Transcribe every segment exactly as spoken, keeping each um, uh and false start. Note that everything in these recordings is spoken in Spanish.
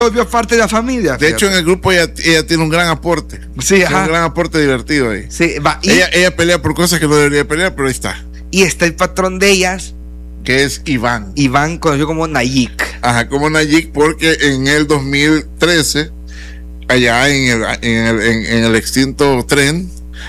volvió parte de la familia. De fíjate. hecho, en el grupo ella, ella tiene un gran aporte. Sí, Tiene ajá. un gran aporte divertido ahí. Sí, va, y, Ella, ella pelea por cosas que no debería pelear, pero ahí está. y está el patrón de ellas, Que es Iván. Iván, conocido como Nayik. Ajá, como Nayik, porque en el dos mil trece, allá en el, en el, en, en el extinto tren,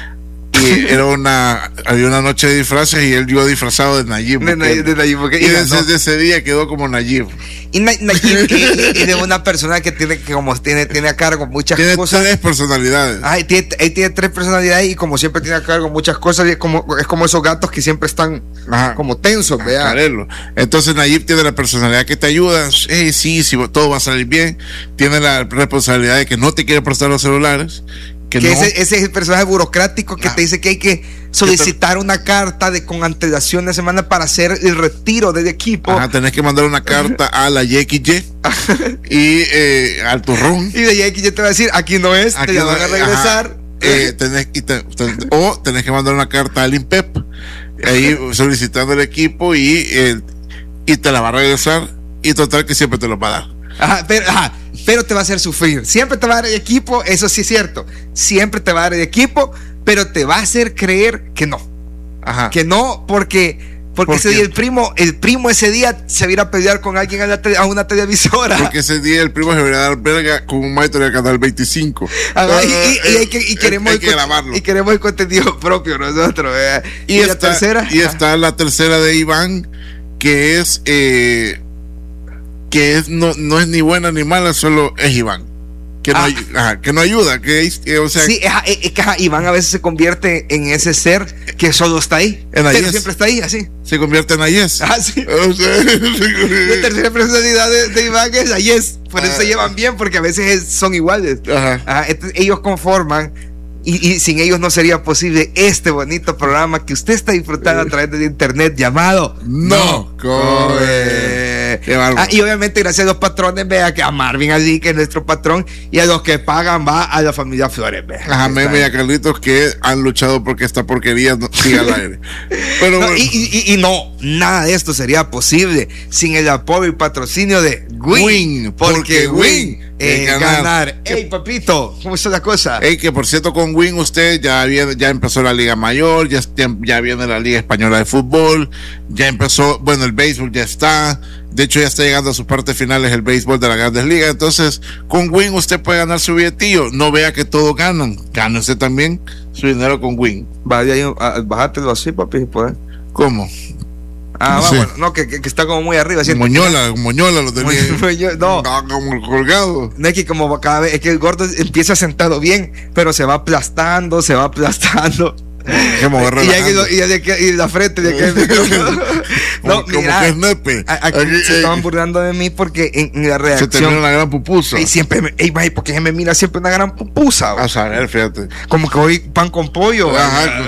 y era una, había una noche de disfraces y él llegó disfrazado de Nayib. De, Nay- de Nayib, porque Y y desde, ganó. ese día quedó como Nayib. Y Nay- Nayib y, y de una persona que tiene que como tiene, tiene a cargo muchas Tiene cosas. tres personalidades. Ay, tiene, él tiene tres personalidades y como siempre tiene a cargo muchas cosas, y es como, es como esos gatos que siempre están Ajá. como tensos, vea. Carelo. Entonces Nayib tiene la personalidad que te ayuda. Hey, sí, sí, todo va a salir bien. Tiene la responsabilidad de que no te quiere prestar los celulares. Que, Que no. ese, ese es el personaje burocrático que Ah. te dice que hay que solicitar una carta de con antelación de semana para hacer el retiro del equipo. Ajá, tenés que mandar una carta a la Y X Y y eh, al turrón. Y de ahí que yo te voy a decir, aquí no es, Aquí te la no- van a regresar. ajá. Eh, tenés, y te- te- o tenés que mandar una carta al INPEP ahí solicitando el equipo y, eh, y te la va a regresar, y total que siempre te lo va a dar. Ajá, pero, ajá, pero te va a hacer sufrir. Siempre te va a dar el equipo, eso sí es cierto. Siempre te va a dar el equipo, pero te va a hacer creer que no. Ajá. Que no, porque, porque ¿Por ese qué? día el primo, el primo ese día se va a ir a pelear con alguien a, la te- a una televisora. Porque ese día el primo se debería dar verga con un maestro del canal veinticinco. Ajá, y, y- y hay que- y Eh, queremos hay el que con- grabarlo. y queremos el contenido propio nosotros. ¿verdad? Y, Y, la está, tercera. y está la tercera de Iván, que es eh, que es no, no es ni buena ni mala, solo es Iván. Que no, Ah. ay- ajá, que no ayuda, que es, eh, o sea, Sí, ajá, es que ajá, Iván a veces se convierte en ese ser que solo está ahí. En la Pero yes. siempre está ahí, así. se convierte en Ayes. Ah, sí. O sea, La tercera personalidad de, de Iván es Ayes. Por eso Ah. se llevan bien, porque a veces es- son iguales. Ajá. Ajá, entonces ellos conforman. Y, y sin ellos no sería posible este bonito programa que usted está disfrutando a través de internet llamado No Come. Qué bárbaro. Ah, y obviamente gracias a los patrones, vea que a Marvin allí, que es nuestro patrón, y a los que pagan va a la familia Flores, vea. Ajá, Meme y a Carlitos, que han luchado porque esta porquería no siga al aire. Pero No, bueno, y, y- y no, nada de esto sería posible sin el apoyo y patrocinio de Win. Win, porque porque Win Win es es ganar. ganar. Ey, papito, ¿cómo está la cosa? hey, que por cierto, con Win usted ya viene, ya empezó la Liga Mayor, ya, ya, ya viene la Liga Española de Fútbol, ya empezó, bueno, el béisbol ya está. De hecho, ya está llegando a sus partes finales el béisbol de las Grandes Ligas. Entonces, con Win usted puede ganar su billetillo. No vea que todos ganan. Gane usted también su dinero con Win. Vaya ahí, ah, bájatelo así, papi, si puedes. ¿Cómo? Ah, No va, sé. bueno, no, que, que, que está como muy arriba. ¿sí? Moñola, Moñola lo tenía. Moño- no. No, como colgado. No es que como cada vez, es que el gordo empieza sentado bien, pero se va aplastando, se va aplastando. Que me voy Y, ya que- relajando. y, ya de que- y la frente de que no, Como, como mira, que es nepe. a- aquí Aquí, se eh, estaban burlando de mí porque en, en la se termina reacción una gran pupusa. y siempre me, ey, mae, porque me mira siempre una gran pupusa, A saber, fíjate. como que hoy pan con pollo. Ajá.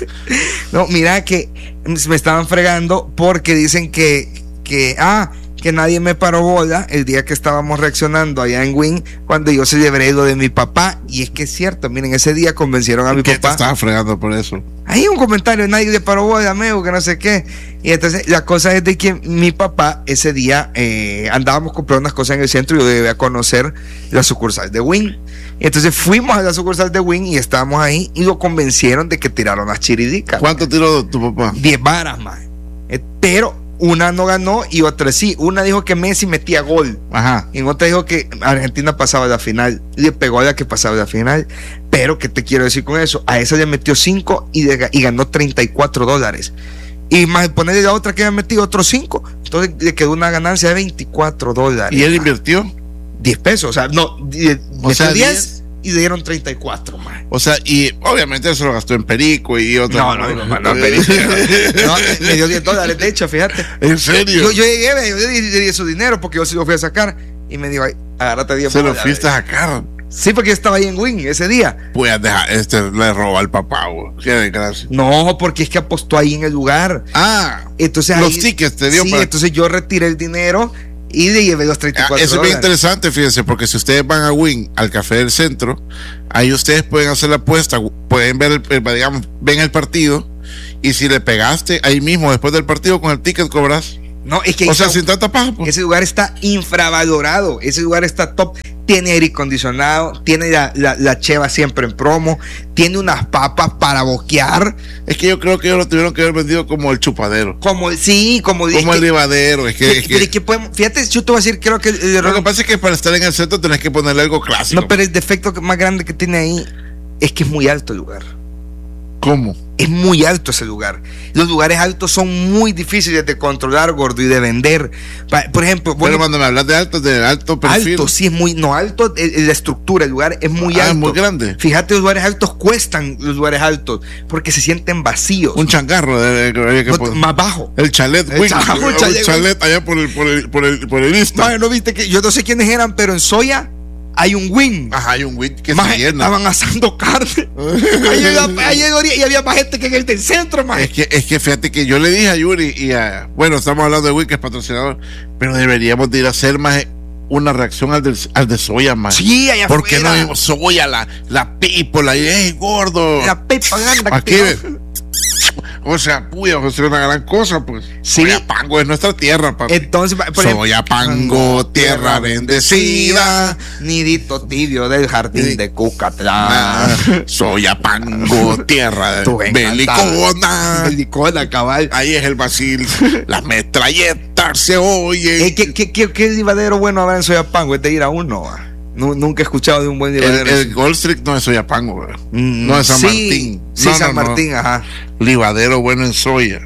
No, mira que me estaban fregando porque dicen que que ah que nadie me paró bola el día que estábamos reaccionando allá en Win cuando yo celebré lo de mi papá. Y es que es cierto, miren, ese día convencieron a mi ¿Qué te papá. estaba fregando por eso? Hay un comentario, nadie le paró bola, amigo, que no sé qué. Y entonces la cosa es de que mi papá ese día eh, andábamos comprando unas cosas en el centro y yo debía conocer la sucursal de Win. Y entonces fuimos a la sucursal de Win y estábamos ahí y lo convencieron de que tiraron las chiridicas. ¿Cuánto tiró tu papá? diez varas, más. Pero una no ganó y otra sí. Una dijo que Messi metía gol. Ajá. Y en otra dijo que Argentina pasaba a la final. Le pegó a la que pasaba a la final. Pero, ¿qué te quiero decir con eso? A esa le metió cinco y, de- y ganó treinta y cuatro dólares. Y más ponerle la otra que había metido otros cinco. Entonces le quedó una ganancia de veinticuatro dólares. ¿Y él invirtió? diez pesos. O sea, no, die- O metió sea, diez diez. y le dieron treinta y cuatro, más. O sea, y obviamente eso lo gastó en perico y otra. No, no, no, no, no, perico. No, me dio diez dólares, de hecho, fíjate. ¿En serio? Yo, yo llegué, ve, yo le di, le di su dinero porque yo sí lo fui a sacar. Y me dijo, ay, agárrate diez Se lo dólares. fuiste a sacar. Sí, porque yo estaba ahí en Win ese día. Pues deja, este le robó al papá, güey. Qué desgracia. No, porque es que apostó ahí en el lugar. Ah, Entonces los ahí- tickets te dio sí, para. entonces yo retiré el dinero y le llevé los treinta y Ah, cuatro eso es bien dólares. interesante, fíjense, porque si ustedes van a Win, al café del centro, ahí ustedes pueden hacer la apuesta, pueden ver, el, el- digamos, ven el partido, y si le pegaste ahí mismo, después del partido, con el ticket cobras. No, es que o sea, sin tanta paja, pues. Ese lugar está infravalorado. Ese lugar está top. Tiene aire acondicionado, tiene la, la, la cheva siempre en promo, tiene unas papas para boquear. Es que yo creo que ellos lo tuvieron que haber vendido como el chupadero. Como, sí, como, como el livadero. Es que, que, es que, que podemos, fíjate, yo te voy a decir, creo que el lo que pasa es que para estar en el centro tenés que ponerle algo clásico. No, pero el defecto más grande que tiene ahí es que es muy alto el lugar. ¿Cómo? Es muy alto ese lugar. Los lugares altos son muy difíciles de controlar, gordo, y de vender. Por ejemplo, pero bueno, cuando me hablas de alto, de alto perfil. Alto, sí, es muy, no alto, la estructura, el lugar es muy ah, alto. Es muy grande. Fíjate, los lugares altos cuestan, los lugares altos, porque se sienten vacíos. Un changarro, de, de, de, no, más bajo. El chalet, el, wing, chalet, el chalet, chalet allá por el, por el, por el, por el Insta. Bueno, no viste que yo no sé quiénes eran, pero en Soya hay un wing. Ajá, hay un wing que más se llena. Estaban asando carne. ahí, había, ahí había, y había más gente que en el del centro, más. Es que, es que fíjate que yo le dije a Yuri y a, bueno, estamos hablando de wing que es patrocinador, pero deberíamos de ir a hacer más una reacción al de, al de Soya, más. Sí, allá ¿por qué afuera? no Soya, la, la people, ahí, hey, gordo? La pepa grande. Aquí, o sea, puya, pues es una gran cosa, pues. Sí. Soyapango es nuestra tierra, papi. Entonces, por Soyapango, tierra bendecida, nidito tibio del jardín sí. de Cucatlán. Soyapango, tierra belicona. Belicona, cabal. Ahí es el Basil. Las metralletas se oyen. Eh, ¿Qué, qué, qué, qué livadero bueno habrá en Soyapango? Es de ir a uno. No, nunca he escuchado de un buen livadero. El, el Gold Street no es Soyapango, mm, no es San sí, Martín. Sí, no, San no, Martín, no. ajá. Livadero bueno en soya.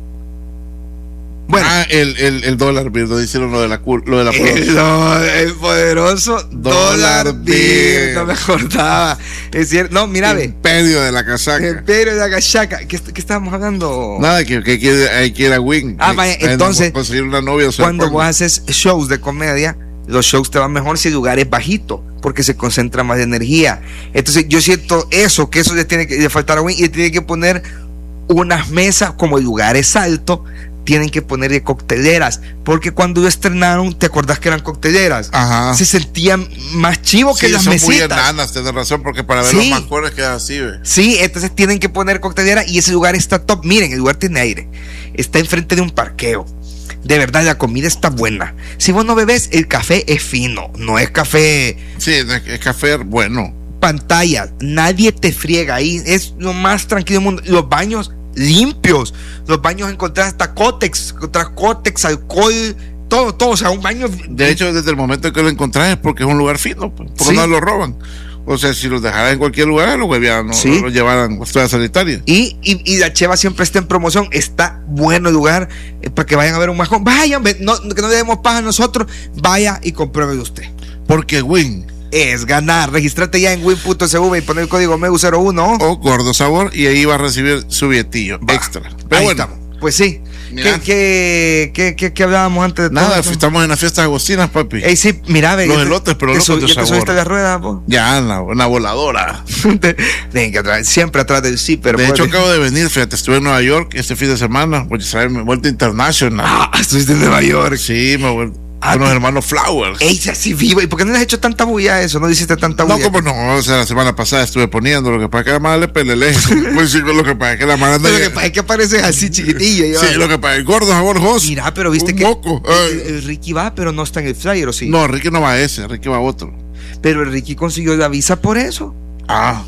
Bueno, ah, el, el, el dólar bill, lo hicieron lo de la lo de la el, no, el poderoso dólar bill, no me acordaba. Es cierto, no, mira, ve. Imperio de la casaca. Imperio de la casaca. ¿Qué, qué estábamos hablando? Nada, que, que, que hay que ir a Wing. Ah, vaya, entonces, conseguir una novia. O sea, cuando vos haces shows de comedia, los shows te van mejor si el lugar es bajito, porque se concentra más de energía. Entonces yo siento eso, que eso le tiene que le faltar a Wing, y le tiene que poner unas mesas, como el lugar es alto, tienen que poner de cocteleras, porque cuando lo estrenaron, ¿te acordás que eran cocteleras? Ajá. Se sentían más chivo que sí, las son mesitas. Muy enanas, tienes razón, porque para ver sí. los más jóvenes queda así, ¿ve? Sí, entonces tienen que poner cocteleras y ese lugar está top. Miren, el lugar tiene aire, está enfrente de un parqueo. De verdad, la comida está buena. Si vos no bebés, el café es fino, no es café. Sí, es café bueno. Pantalla, nadie te friega ahí, es lo más tranquilo del mundo. Los baños limpios, los baños encontrás hasta cótex, encontrás cótex, alcohol, todo, todo, o sea, un baño. De hecho, desde el momento en que lo encontrás es porque es un lugar fino, pues, porque sí. no lo roban. O sea, si los dejaran en cualquier lugar, los huevían, no, sí. no los llevaran a estudios sanitarios. Y, y, y la cheva siempre está en promoción, está bueno el lugar, eh, para que vayan a ver un majón. Vayan, no, que no le demos paja a nosotros, vaya y compruébelo usted. Porque Wing es ganar. Regístrate ya en win punto c v y poner el código M E U cero uno o Gordo Sabor y ahí va a recibir su billetillo va. extra. Pero ahí bueno, estamos. Pues sí. ¿Qué, qué, qué, qué, ¿Qué hablábamos antes de nada, todo? estamos en las fiestas agostinas, papi. Ey, sí, mira, ve. Los elotes, pero no locos de sabor. ¿Ya te subiste a la rueda, po? Ya, en la, la voladora. Tienen que atrás, siempre atrás del zipper. De hecho, pues. acabo de venir, fíjate, estuve en Nueva York este fin de semana, pues, ¿sabes? Me he vuelto international. Ah, estuviste en Nueva York. Sí, me voy. Ah, con los hermanos Flowers. Ella sí viva. ¿Y por qué no le has hecho tanta bulla a eso? ¿No le hiciste tanta bulla? No, como no, o sea, la semana pasada estuve poniendo, lo que pasa es que la madre le pelele. Pues sí, lo que pasa es que la madre anda. Lo que pasa es que apareces así chiquitillo. Sí, lo que pasa es gordo, sabor, Jos. Mira, pero viste un que moco. El, el Ricky va, pero no está en el flyer, ¿o sí? No, Ricky no va a ese, Ricky va a otro. Pero el Ricky consiguió la visa por eso. Ah.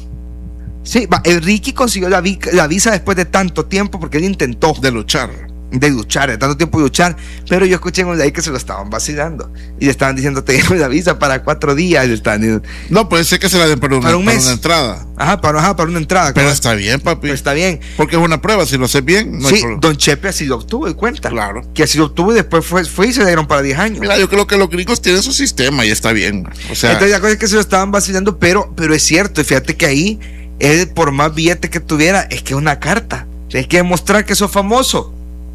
Sí, va, el Ricky consiguió la, vi la visa después de tanto tiempo porque él intentó. De luchar. De luchar, de tanto tiempo de luchar. Pero yo escuché en un ahí que se lo estaban vacilando. Y le estaban diciendo, te dieron la visa para cuatro días. Le estaban diciendo, no, puede ser que se la den para una, para un mes. Para una entrada. Ajá, para, ajá, para una entrada. Pero está bien, papi. Pero está bien. Porque es una prueba, si lo haces bien. No sí, don Chepe así lo obtuvo, y cuenta. Claro. Que así lo obtuvo y después fue, fue y se le dieron para diez años. Mira, yo creo que los gringos tienen su sistema y está bien. O sea. Entonces la cosa es que se lo estaban vacilando, pero, pero es cierto. Y fíjate que ahí, él, por más billete que tuviera, es que es una carta. Tienes que demostrar que sos famoso.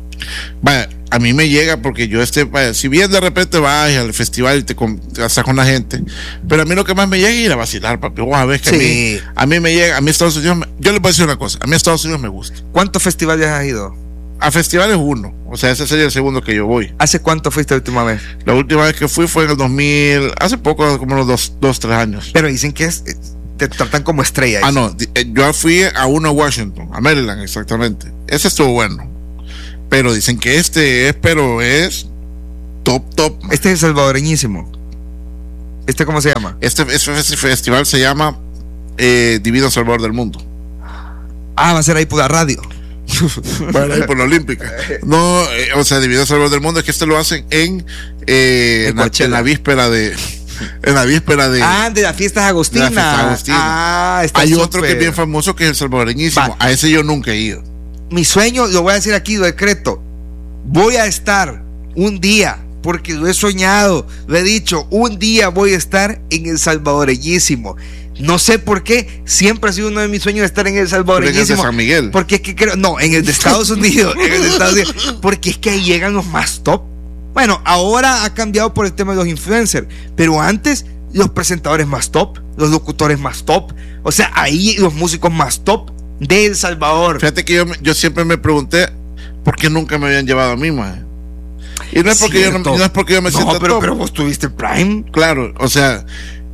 Vaya, a mí me llega porque yo este, vaya, si bien de repente vas al festival y te estás con la gente, pero a mí lo que más me llega es ir a vacilar, papi. Vos a ver que sí. a, mí, a mí me llega, a mí Estados Unidos, me, yo les voy a decir una cosa, a mí Estados Unidos me gusta. ¿Cuántos festivales has ido? A festivales uno, o sea, ese sería el segundo que yo voy. ¿Hace cuánto fuiste la última vez? La última vez que fui fue en el dos mil, hace poco, como unos dos, dos tres años. Pero dicen que es, te tratan como estrella. Ah, no, yo fui a uno a Washington, a Maryland, exactamente. Ese estuvo bueno. pero dicen que este es, pero es top, top. Este es salvadoreñísimo. ¿Este cómo se llama? Este, este festival se llama eh, Divino Salvador del Mundo. Ah, va a ser ahí por la radio. Bueno, ahí por la Olímpica. No, eh, o sea, Divino Salvador del Mundo es que este lo hacen en, eh, en, la, en la víspera de. En la víspera de. Ah, de las fiestas agostinas. De la fiesta Agustina. Ah, está Hay super. otro que es bien famoso que es el salvadoreñísimo. Va. A ese yo nunca he ido. Mi sueño, lo voy a decir aquí, lo decreto. Voy a estar un día, porque lo he soñado, lo he dicho, un día voy a estar en el salvadoreñísimo. No sé por qué, siempre ha sido uno de mis sueños estar en el salvadoreñísimo. ¿En el de San Miguel? Porque es que creo, no, en el de Estados Unidos, en el de Estados Unidos, porque es que ahí llegan los más top. Bueno, ahora ha cambiado por el tema de los influencers, pero antes los presentadores más top, los locutores más top, o sea, ahí los músicos más top de El Salvador. Fíjate que yo, yo siempre me pregunté por qué nunca me habían llevado a mí, man. Y no es porque yo no, no es porque yo me no, siento pero, top. pero vos tuviste Prime. Claro, o sea,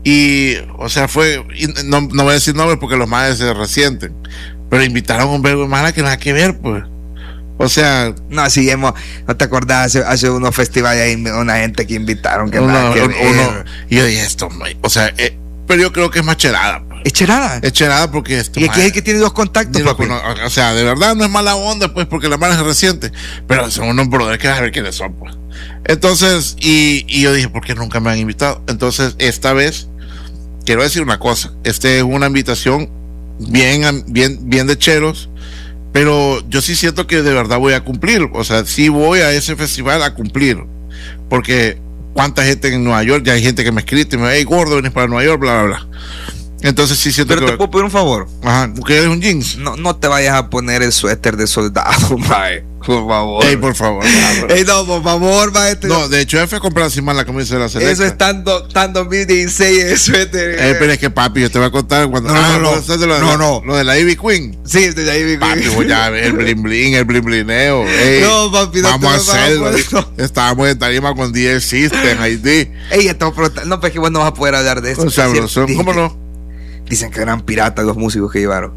y o sea, fue, y no, no voy a decir nombres porque los más se resienten, pero invitaron a un verbo más que nada que ver, pues. O sea, no, sí, hemos, no te acordás, hace, hace unos festivales ahí, una gente que invitaron que uno, nada que uno, ver. Uno, y yo dije esto, o sea, eh, pero yo creo que es más cherada. Pues. ¿Es cherada? Es cherada porque esto. Y aquí es el que tiene dos contactos, papi. Uno, o sea, de verdad no es mala onda, pues, porque la mano es reciente, pero son unos brothers que vas a ver quiénes son, pues. Entonces, y, y yo dije, ¿por qué nunca me han invitado? Entonces, esta vez, quiero decir una cosa, esta es una invitación bien, bien, bien de cheros. Pero yo sí siento que de verdad voy a cumplir. O sea, sí voy a ese festival a cumplir. Porque cuánta gente en Nueva York, ya hay gente que me escribe y me dice, hey, gordo, vienes para Nueva York, bla, bla, bla. Entonces sí siento pero que... te puedo pedir un favor. Ajá, ¿que eres un jeans? No, no te vayas a poner el suéter de soldado, mae. Por favor. Ey, por favor. Ey, no, por favor, mae. Este no, de hecho, yo fui a comprar sin más la camisa de la selecta. Eso es tan, do, tan dos mil dieciséis el suéter. Eh, pero es que, papi, yo te voy a contar cuando... No, ah, no, no. De lo, no, no. Lo de la Ivy Queen. Sí, de la Ivy Queen. Papi, voy a ver el blin blin, el blin blineo. Ey, no, papi, no vamos a hacerlo. No. Estábamos en tarima con D J System, I D. Ey, esto, no, pues que vos no vas a poder hablar de esto. O sea, bro, son, ¿cómo no? Dicen que eran piratas los músicos que llevaron.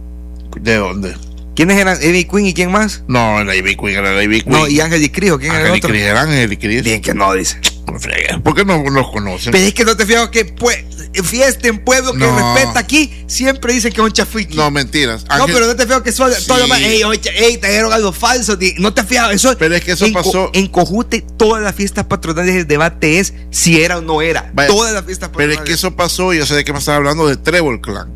¿De dónde? ¿Quiénes eran? ¿Ivy Queen y quién más? No, la Ivy Queen era la Ivy Queen. No, y Ángel y Cris, ¿quién Ángel era el otro? Cris, eran Ángel y Cris. Bien que no, dice. ¿Por qué no los conocen? Pero es que no te fijas que pues, fiesta en pueblo que no. respeta aquí, siempre dicen que es un chafiqui. No, mentiras. Ángel... No, pero no te fijas que son sí. todo lo más, ey, oye, ey, trajeron algo falso. No te fijas, eso pero es que eso en, pasó. En Cojute, todas las fiestas patronales, el debate es si era o no era. Vaya, todas las fiestas patronales. Pero es que eso pasó, y yo sé de qué me estaba hablando, de Trevor Clan.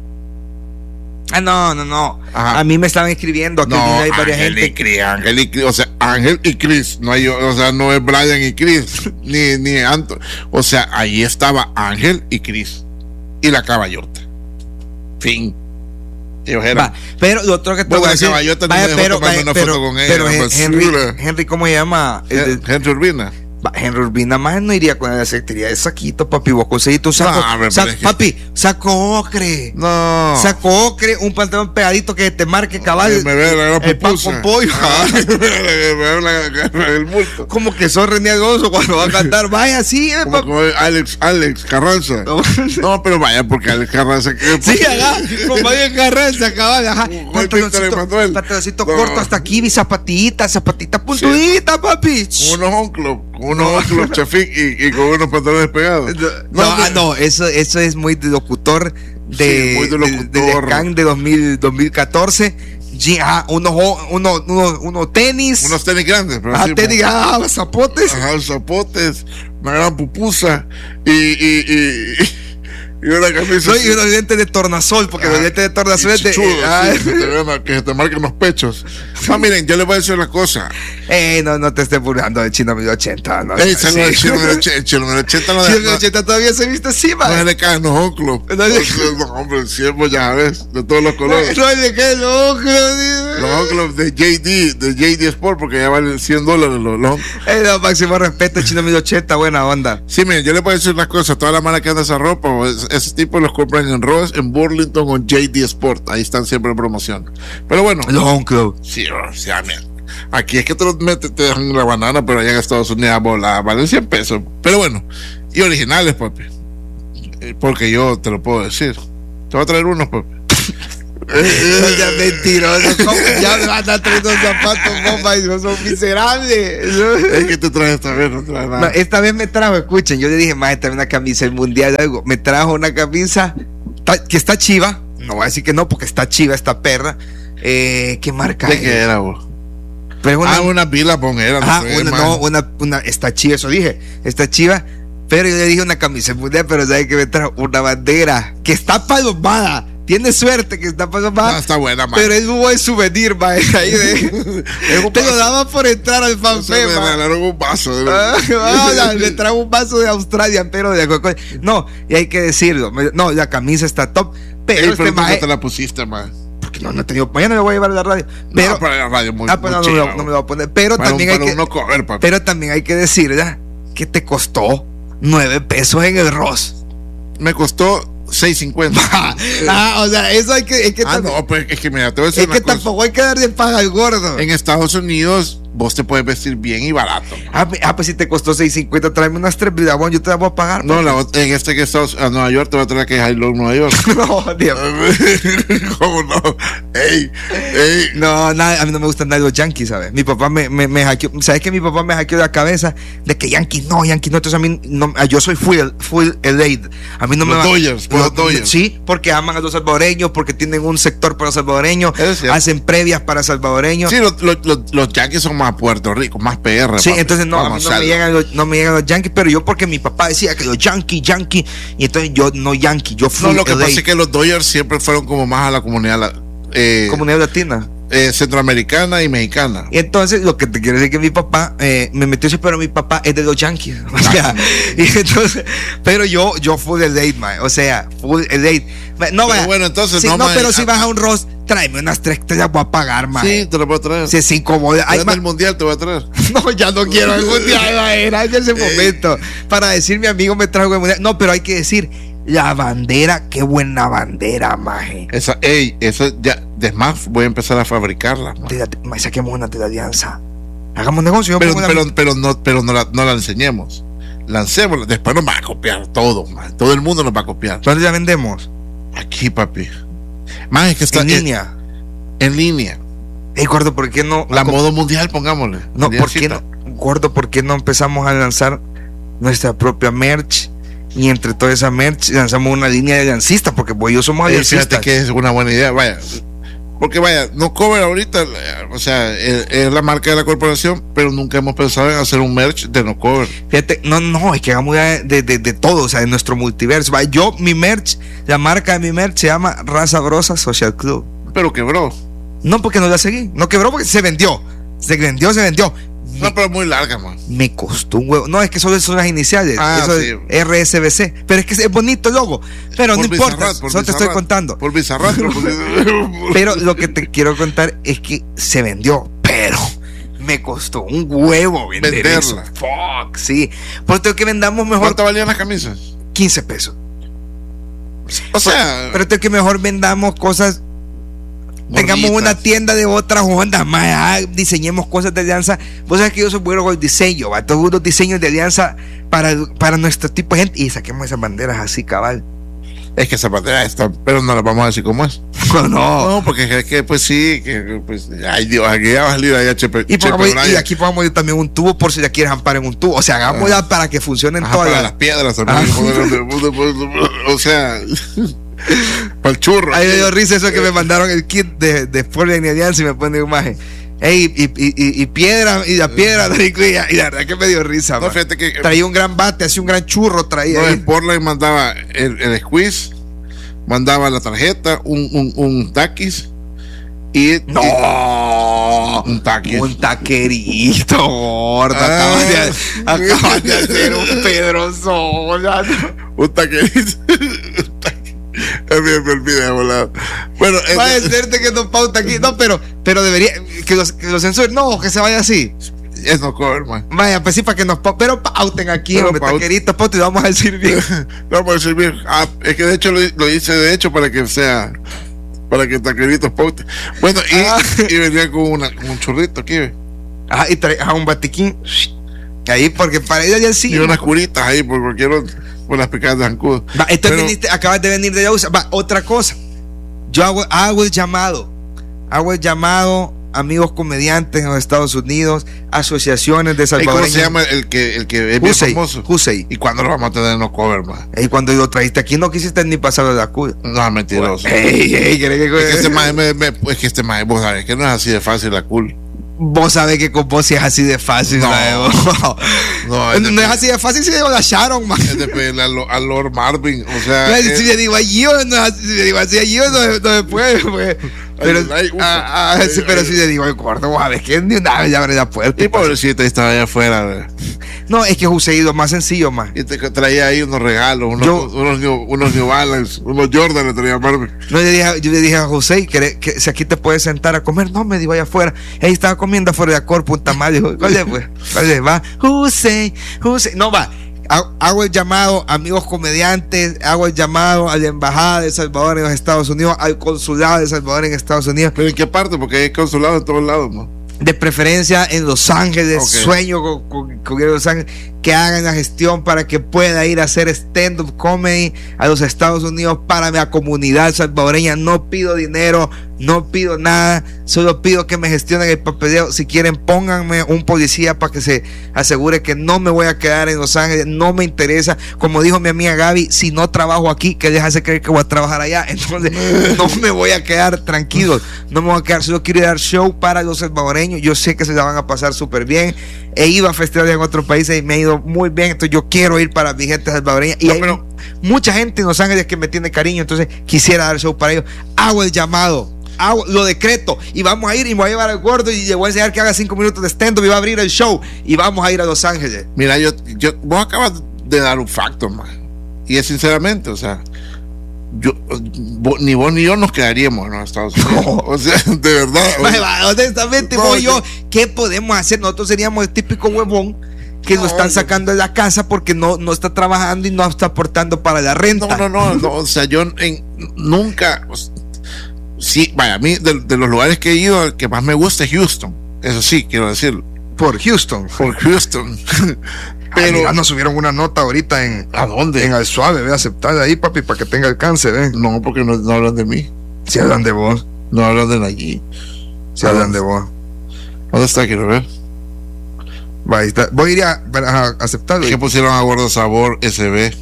Ah, no, no, no. Ajá. A mí me estaban escribiendo. Aquí no, hay varias Ángel gente. Y Chris, Ángel y Chris, o sea, Ángel y Chris. No hay, o sea, no es Brian y Chris, ni, ni Anto. O sea, ahí estaba Ángel y Chris. Y la caballota. Fin. Ellos eran. Va, pero lo otro que te bueno, voy a decir. La caballota vaya, no me pero, dejó tomando vaya, una pero, foto con ella. pero Henry, basura. Henry, ¿cómo se llama? Hen- Henry Urbina. Va, Henry Urbina más no iría con la secretaría de saquito, papi. Vos conseguiste un saco. No, saco es que... Papi, saco ocre. No. Saco ocre, un pantalón pegadito que te marque cabal. Me ve la gran el pan pupusa. con pollo. Me ve el bulto. Como que sos reniegoso cuando va a cantar. Vaya, sí, eh, como, como Alex, Alex Carranza. No. no, pero vaya, porque Alex Carranza. Sí, ajá. Como Alex Carranza, cabal. Ajá. Pantaloncito, pantaloncito no. corto hasta aquí, zapatita, zapatita puntudita, sí. papi. Unos onclos. Unos onclos chafín y, y con unos pantalones pegados. No, no, ah, no eso, eso es muy de locutor de, sí, muy de, locutor. de, de Can de dos mil, dos mil catorce. Ah, unos, unos, unos, unos tenis. Unos tenis grandes. Pero ah, sí, tenis, ah, zapotes. Ajá, zapotes. Una gran pupusa. Y, y, y, y una camisa. No, y unos lentes de tornasol, porque ah, los lentes de tornasol es de. Chudo, ah, sí, que, te, que se te marquen los pechos. No, miren, yo les voy a decir una cosa. Ey, no, no te estés burlando del Chino mil ochenta. No, Ey, sí. el Chino mil ochenta. El Chino mil ochenta no Chino mil ochenta todavía se viste así, man. No le caen los onclos. No, no, hombre, el ciervo ya ves, de todos los colores. No, no le caen los onclos. Los onclos de J D, de J D Sport, porque ya valen cien dólares los onclos. Ey, no, máximo respeto, Chino mil ochenta, buena onda. Sí, miren, yo les voy a decir una cosa. Toda la mala que anda esa ropa, ese, ese tipo los compran en Ross, en Burlington o en J D Sport. Ahí están siempre en promoción. Pero bueno. Los onclos. Sí, o sea, miren. Aquí es que te los metes, te dejan la banana, pero allá en Estados Unidos la valen cien pesos. Pero bueno, y originales, papi. Porque yo te lo puedo decir. Te voy a traer unos, papi. No seas mentiroso. ¿Cómo? Ya me van a traer unos zapatos, compa, y no son miserables. Es que te traes esta vez, no traes nada. No, esta vez me trajo, escuchen, yo le dije, más trae una camisa del mundial, algo. Me trajo una camisa ta, que está chiva. No voy a decir que no, porque está chiva esta perra. Eh, ¿Qué marca ¿De es? qué era, vos? Pero una, ah, una pila ponera. ah, no, una, no una, una, está chiva, eso dije. Está chiva. Pero yo le dije una camisa del mundial, pero ¿sabes qué me trajo? Una bandera que está palomada. Tiene suerte que está palomada. No, está buena, man. Pero es un buen souvenir, man. Ahí de, te lo daba por entrar al fanfare, me regalaron un vaso. De ah, le trajo un vaso de Australia, pero de Coca-Cola. No, y hay que decirlo. No, la camisa está top. Pero, Ey, este pero mae, te la pusiste, man. Porque no, no he tenido. Mañana me voy a llevar a la radio. Pero, no, para la radio muy, ah, pues muy no, chido, no, no me lo voy a poner. Pero para también un, hay para que. uno comer, papi. Pero también hay que decir, ¿verdad? Que te costó nueve pesos en el Ross. Me costó seis cincuenta. Ah, o sea, eso hay que. Es que ah, tampoco, no, pues es que mira, te voy a decir es que tampoco hay que darle paga al gordo. En Estados Unidos, vos te puedes vestir bien y barato. Ah, ah, pues si te costó seis cincuenta, tráeme unas tres Billabong, yo te las voy a pagar. No, la, en este que Estados a Nueva York te voy a traer que es High Low Nueva York. No, Dios. ¿Cómo no? Ey, ey. No, nada, a mí no me gustan nada los Yankees, ¿sabes? Mi papá me, me, me hackeó, ¿sabes que mi papá me hackeó la cabeza de que Yankees no, Yankees no? Entonces a mí, no, yo soy full, full L A. A mí no los me Dodgers, va, los Dodgers. Sí, porque aman a los salvadoreños, porque tienen un sector para los salvadoreños, hacen previas para salvadoreños. Sí, los, los, los, los Yankees son más Puerto Rico, más P R. Sí, papi. entonces no, Vamos a mí no me, llegan los, no me llegan los Yankees, pero yo porque mi papá decía que los Yankees, Yankees, y entonces yo no Yankee, yo full No, lo que L A. pasa es que los Dodgers siempre fueron como más a la comunidad eh, comunidad latina. Eh, centroamericana y mexicana. Y entonces lo que te quiero decir es que mi papá eh, me metió ese, pero mi papá es de los Yankees. O sea, y entonces, pero yo, yo full el date, man. O sea, full el date. No, vaya. Bueno, entonces sí, no, no man, pero ah, si vas a un Ross, tráeme unas tres, te las voy a pagar, man. Sí, te las voy a traer. Si es incomoda. En el mundial te voy a traer. No, ya no quiero el mundial, man. Era en ese momento. Para decir, mi amigo me trajo el mundial. No, pero hay que decir, la bandera, qué buena bandera, maje. Esa, ey, esa ya, es más, voy a empezar a fabricarla. Ma, saquemos una de la alianza. Hagamos negocio. Pero, una... pero, pero, no, pero no, la, no la enseñemos. Lancémosla. Después nos va a copiar todo, man. Todo el mundo nos va a copiar. ¿Dónde la vendemos? Aquí, papi. Más es que está en línea. En, en línea. Ey, gordo, ¿por qué no? La modo mundial, pongámosle. No, ¿por qué no? Gordo, ¿por qué no empezamos a lanzar nuestra propia merch? Y entre toda esa merch lanzamos una línea de aliancistas, porque pues yo somos aliancistas. Fíjate que es una buena idea, vaya. Porque vaya, no cover ahorita, o sea, es, es la marca de la corporación, pero nunca hemos pensado en hacer un merch de no cover. Fíjate, no, no, es que hagamos de, de, de, de todo, o sea, de nuestro multiverso. Vaya, yo, mi merch, la marca de mi merch se llama Raza Brosa Social Club. Pero quebró. No, porque no la seguí. No quebró porque se vendió. Se vendió, se vendió. No, me, pero muy larga, man. Me costó un huevo. No, es que solo son las iniciales. Ah, eso sí. es R S B C. Pero es que es bonito el logo. Pero por no importa. Bizarrat, solo Bizarrat, te estoy contando. Por Bizarrat. Pero lo que te quiero contar es que se vendió. Pero me costó un huevo vender venderla. Eso. Fuck, sí. Por lo que vendamos mejor. ¿Cuánto valían las camisas? quince pesos. O sea. Pero tengo que mejor vendamos cosas. Tengamos una tienda de otras ondas, más ah, diseñemos cosas de alianza. Vos sabés que yo soy bueno con el diseño, ¿va? Todos los diseños de alianza para, para nuestro tipo de gente. Y saquemos esas banderas así, cabal. Es que esas banderas están, pero no las vamos a decir cómo es. No, no. No, porque es que, pues sí, que pues, ay Dios, aquí ya va a salir ahí H P. Y, pongamos, y aquí pongamos también un tubo por si la quieres ampar en un tubo. O sea, hagámosla ah. para que funcionen Ajá, todas para las piedras también. O sea. Para el churro. Ahí me dio risa eso que me mandaron el kit de, de Sporting y Alianza y me pone imagen. Ey, y, y, y, y piedra, y la piedra, y, y la verdad que me dio risa. No, fíjate que, traía un gran bate, hacía un gran churro, traía. No, en Portland mandaba el, el squeeze, mandaba la tarjeta, un, un, un taquis y. No, y, un taquis. Un taquerito, gordo. Ah. Acabas, de, acabas de hacer un Pedro Sola. Un taquerito. A mí me olvidé de volado. Bueno, va a decirte que no pauta aquí. No, pero, pero debería que los, que los censuren. No, que se vaya así. Es no cover, man. Vaya, pues sí, para que nos pauten. Pero pauten aquí, pero hombre, taqueritos, pauten, y vamos a decir bien. Vamos a decir bien. Ah, es que de hecho lo, lo hice de hecho para que sea. Para que taqueritos pauten. Bueno, y, ah. y venía con, una, con un churrito aquí. Ajá, y trae un batiquín. Ahí, porque para ir allá sí. Y unas curitas ahí, por cualquier otro. Por las picadas de zancudo. Va, entonces Pero, viniste, acabas de venir de Yauza. Va, otra cosa. Yo hago, hago el llamado, hago el llamado, amigos comediantes en los Estados Unidos, asociaciones de salvadoreños. ¿Cómo se llama el que, el que es bien Husey, famoso? Husey. ¿Y cuándo lo vamos a tener en los covers, man? Y cuando lo trajiste aquí no quisiste ni pasar la cuya. No, mentiroso. Ey, ey, ¿querés que... Es que este maje me, me, es que este maje, vos sabés que no es así de fácil la cool. Vos sabés que con vos sí es así de fácil. No, no, no, es, no es así de fácil si le la Sharon, man. Es de pedirle a, a Lord Marvin, o sea. No, es, si le digo a Gio, no es así, si le digo así a Gio, no, no se puede, pues. Pero, ay, ah, ah, sí, pero si le digo al corto, vos sabés que ni una vez ya abre la puerta. Y pobrecita, estaba allá afuera. No, es que José ido más sencillo, más. Y te traía ahí unos regalos, unos, yo, unos, New, unos New Balance, unos Jordan le traía Marvin. No, yo le dije, yo le dije a José que, que si aquí te puedes sentar a comer. No, me dijo allá afuera. Ahí estaba comiendo afuera de Corpo, un tamal. Dijo, ¿cuál es, pues? ¿Cuál es? Va, José, José. No, va. Hago el llamado, amigos comediantes, hago el llamado a la embajada de El Salvador en los Estados Unidos, al consulado de El Salvador en Estados Unidos. ¿Pero en qué parte? Porque hay consulado en todos lados, ¿no? De preferencia en Los Ángeles, okay. Sueño con, con, con Los Ángeles, que hagan la gestión para que pueda ir a hacer stand-up comedy a los Estados Unidos para la comunidad salvadoreña. No pido dinero, no pido nada, solo pido que me gestionen el papeleo. Si quieren, pónganme un policía para que se asegure que no me voy a quedar en Los Ángeles, no me interesa. Como dijo mi amiga Gaby, si no trabajo aquí, que déjase creer que voy a trabajar allá. Entonces, no me voy a quedar tranquilo, no me voy a quedar, solo quiero dar show para los salvadoreños. Yo sé que se la van a pasar súper bien. He ido a festivales en otros países y me ha ido muy bien, entonces yo quiero ir para mi gente salvadoreña y no, hay pero... mucha gente en Los Ángeles que me tiene cariño, entonces quisiera dar show para ellos. Hago el llamado, hago, lo decreto y vamos a ir y me voy a llevar al gordo y le voy a enseñar que haga cinco minutos de stand-up y va a abrir el show y vamos a ir a Los Ángeles. Mira, yo, yo vos acabas de dar un facto, man, y es sinceramente, o sea, yo, vos, ni vos ni yo nos quedaríamos en los Estados Unidos. No. O sea, de verdad. Vaya, honestamente, no, vos y yo, ¿qué podemos hacer? Nosotros seríamos el típico huevón que no, lo están sacando de la casa porque no, no está trabajando y no está aportando para la renta. No, no, no, no o sea, yo en, nunca. Sí, vaya, a mí de, de los lugares que he ido, el que más me gusta es Houston. Eso sí, quiero decirlo. Por Houston. Por Houston. Pero ay, mira, nos subieron una nota ahorita en ¿a dónde? En Al Suave, ve, aceptada ahí, papi, para que tenga alcance, ve. No, porque no, no hablan de mí. Si hablan de vos. No hablan de allí. Si hablan de vos. ¿Dónde está? Quiero ver. Va, ahí está. Voy a ir a, a aceptarlo. ¿Qué pusieron a Gordo Sabor S B?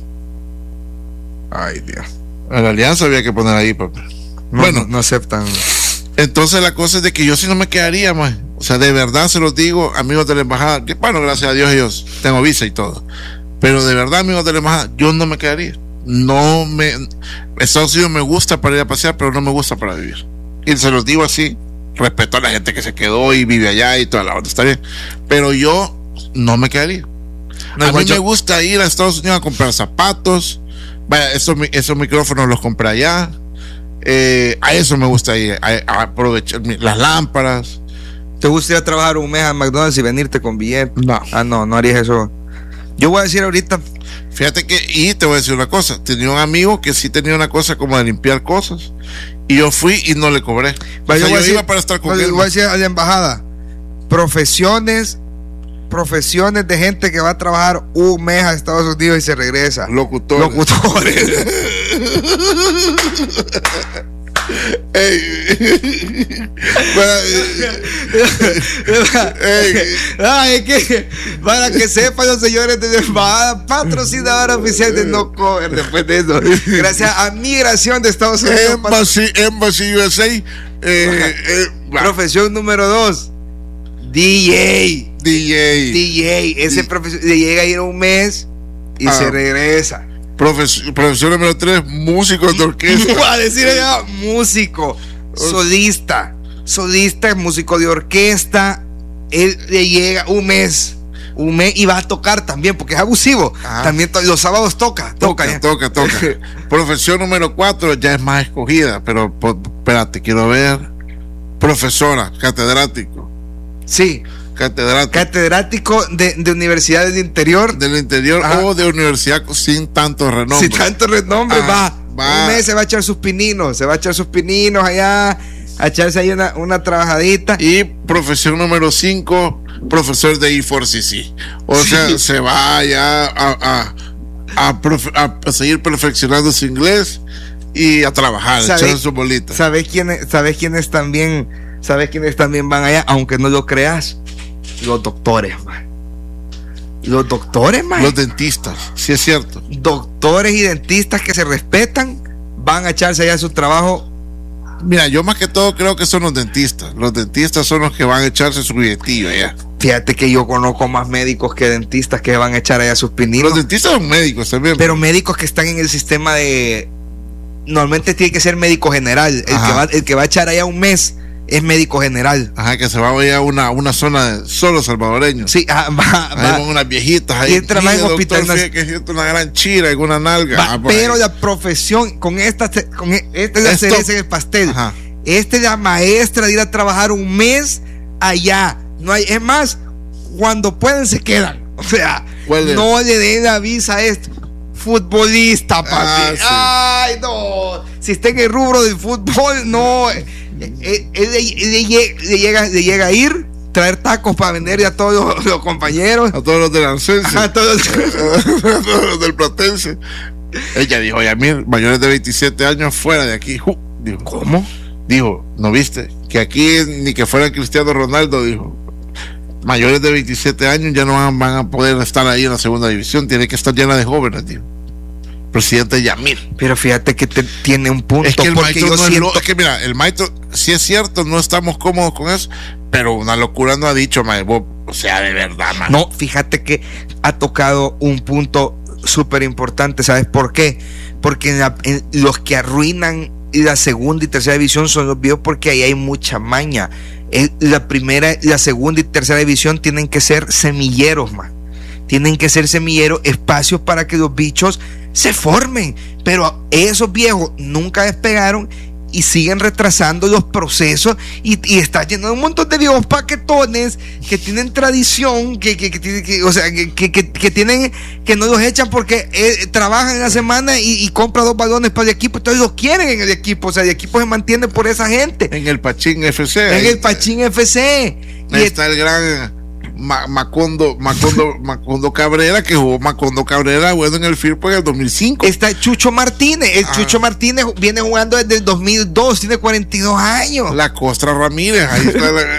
Ay, Dios. En la alianza había que poner ahí, papi. No, bueno, no, no aceptan. Entonces la cosa es de que yo sí no me quedaría más. O sea, de verdad se los digo, amigos de la embajada, que bueno, gracias a Dios ellos tengo visa y todo. Pero de verdad, amigos de la embajada, yo no me quedaría. No me Estados Unidos me gusta para ir a pasear, pero no me gusta para vivir. Y se los digo así, respeto a la gente que se quedó y vive allá y toda la onda, está bien. Pero yo no me quedaría. No, a mí yo... me gusta ir a Estados Unidos a comprar zapatos. Vaya, esos, esos micrófonos los compré allá. Eh, a eso me gusta ir, a, a aprovechar las lámparas. ¿Te gusta ir a trabajar un mes a McDonald's y venirte con billete? No. Ah, no, no harías eso. Yo voy a decir ahorita. Fíjate que, y te voy a decir una cosa, tenía un amigo que sí tenía una cosa como de limpiar cosas y yo fui y no le cobré. O sea, yo, yo iba decir, para estar con él. él. Voy a decir a la embajada, profesiones profesiones de gente que va a trabajar un mes a Estados Unidos y se regresa. Locutores. Locutores. Ey. Ah, es que para que sepan los señores de la embajada, patrocinadora oficial de No Cover, después de eso, gracias a Migración de Estados Unidos, Embassy, Embassy U S A. Eh, eh, profesión número dos, D J. D J. D J. Ese profesor llega a ir un mes y ah. se regresa. Profes, profesor número tres, músico de orquesta. Va a decir allá, músico, solista, solista, músico de orquesta. Él le llega un mes, un mes y va a tocar también, porque es abusivo. Ah. También to- los sábados toca, toca, toca, toca. toca. Profesión número cuatro ya es más escogida, pero po, espérate, quiero ver. Profesora, catedrático. Sí. Catedrático. Catedrático de, de universidades de interior. Del interior. Ajá. O de universidad sin tanto renombre. Sin tanto renombre, va. va. Un mes se va a echar sus pininos. Se va a echar sus pininos allá. A echarse ahí una, una trabajadita. Y profesión número cinco, profesor de I cuatro C C. O sí. sea, se va allá a, a, a, profe, a seguir perfeccionando su inglés. Y y a trabajar, echar sus bolitas. ¿Sabes quiénes, sabes quiénes también, sabes quiénes también van allá? Aunque no lo creas, los doctores, man. Los doctores, man. Los dentistas, sí es cierto. Doctores y dentistas que se respetan van a echarse allá su trabajo. Mira, yo más que todo creo que son los dentistas. Los dentistas son los que van a echarse su billetillo allá. Fíjate que yo conozco más médicos que dentistas que van a echar allá sus pininos. Los dentistas son médicos también. Pero médicos que están en el sistema de... Normalmente tiene que ser médico general. El que, va, el que va a echar allá un mes es médico general. Ajá, que se va a ir a una, una zona de solo salvadoreños. Sí, ajá, va, va. Hay unas viejitas ahí. Y entra más en hospital. Doctor, que siento una gran chira en una nalga. Va, ah, pero ahí. La profesión, con esta, con esta es la cereza en el pastel. Ajá. Esta es la maestra de ir a trabajar un mes allá. No hay, es más, cuando pueden se quedan. O sea, no le den la visa a esto. Futbolista, papi. Ah, sí. Ay, no. Si está en el rubro del fútbol, no. Él, él, él, él, le, llega, le llega a ir, traer tacos para vender a todos los, los compañeros. A todos los del Ancense. A todos, a todos los del Platense. Ella dijo, oye, mira, mayores de veintisiete años fuera de aquí. Uh, dijo, ¿cómo? Dijo, ¿no viste? Que aquí ni que fuera Cristiano Ronaldo, dijo. Mayores de veintisiete años ya no van, van a poder estar ahí en la segunda división, tiene que estar llena de jóvenes, tío. Presidente Yamil. Pero fíjate que te, tiene un punto. Es que el porque maestro yo no siento... es, lo, es que mira, el maestro, sí es cierto, no estamos cómodos con eso, pero una locura no ha dicho, maestro, o sea, de verdad, man. No, fíjate que ha tocado un punto súper importante, ¿sabes por qué? Porque en la, en los que arruinan la segunda y tercera división son los viejos, porque ahí hay mucha maña. La primera, la segunda y tercera división tienen que ser semilleros, man. Tienen que ser semilleros, espacios para que los bichos se formen. Pero esos viejos nunca despegaron y siguen retrasando los procesos. Y, y está lleno de un montón de viejos paquetones que tienen tradición, que, que, que, que o sea, que, que, que tienen, que no los echan porque eh, trabajan en la semana y, y compran dos balones para el equipo. Entonces los quieren en el equipo. O sea, el equipo se mantiene por esa gente. En el Pachín F C. En ahí, el Pachín F C. Ahí y está el gran Ma, Macondo, Macondo, Macondo Cabrera, que jugó Macondo Cabrera, bueno, en el Firpo en el dos mil cinco. Está Chucho Martínez. El ah. Chucho Martínez viene jugando desde el dos mil dos, tiene cuarenta y dos años. La Costra Ramírez, ahí está la...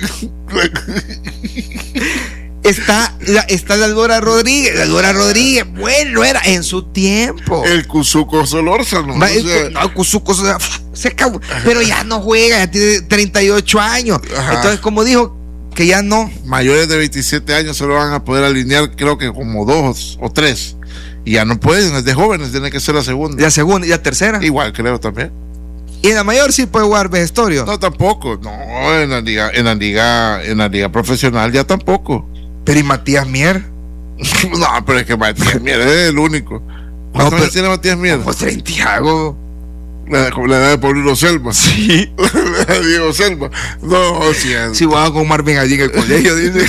Está la, está la Dora Rodríguez. La Dora Rodríguez, bueno, era en su tiempo. El Cuzuco Solórzano. No, el, o sea, no, el Cuzuco se acabó, pero ya no juega, ya tiene treinta y ocho años. Ajá. Entonces, como dijo, que ya no. Mayores de veintisiete años solo van a poder alinear, creo que como dos o tres. Y ya no pueden, es de jóvenes, tiene que ser la segunda. La segunda y la tercera. Igual, creo también. ¿Y en la mayor sí puede jugar vejestorio? No, tampoco. No, en la liga, en la liga, en la liga profesional ya tampoco. Pero ¿y Matías Mier? No, pero es que Matías Mier es el único. ¿Cuántos años no, tiene Matías Mier? Pues Santiago. La, como la edad de Paulino Selma. Sí. La edad de Diego Selma. No, sí. Si jugaba con Marvin allí en el colegio, dice.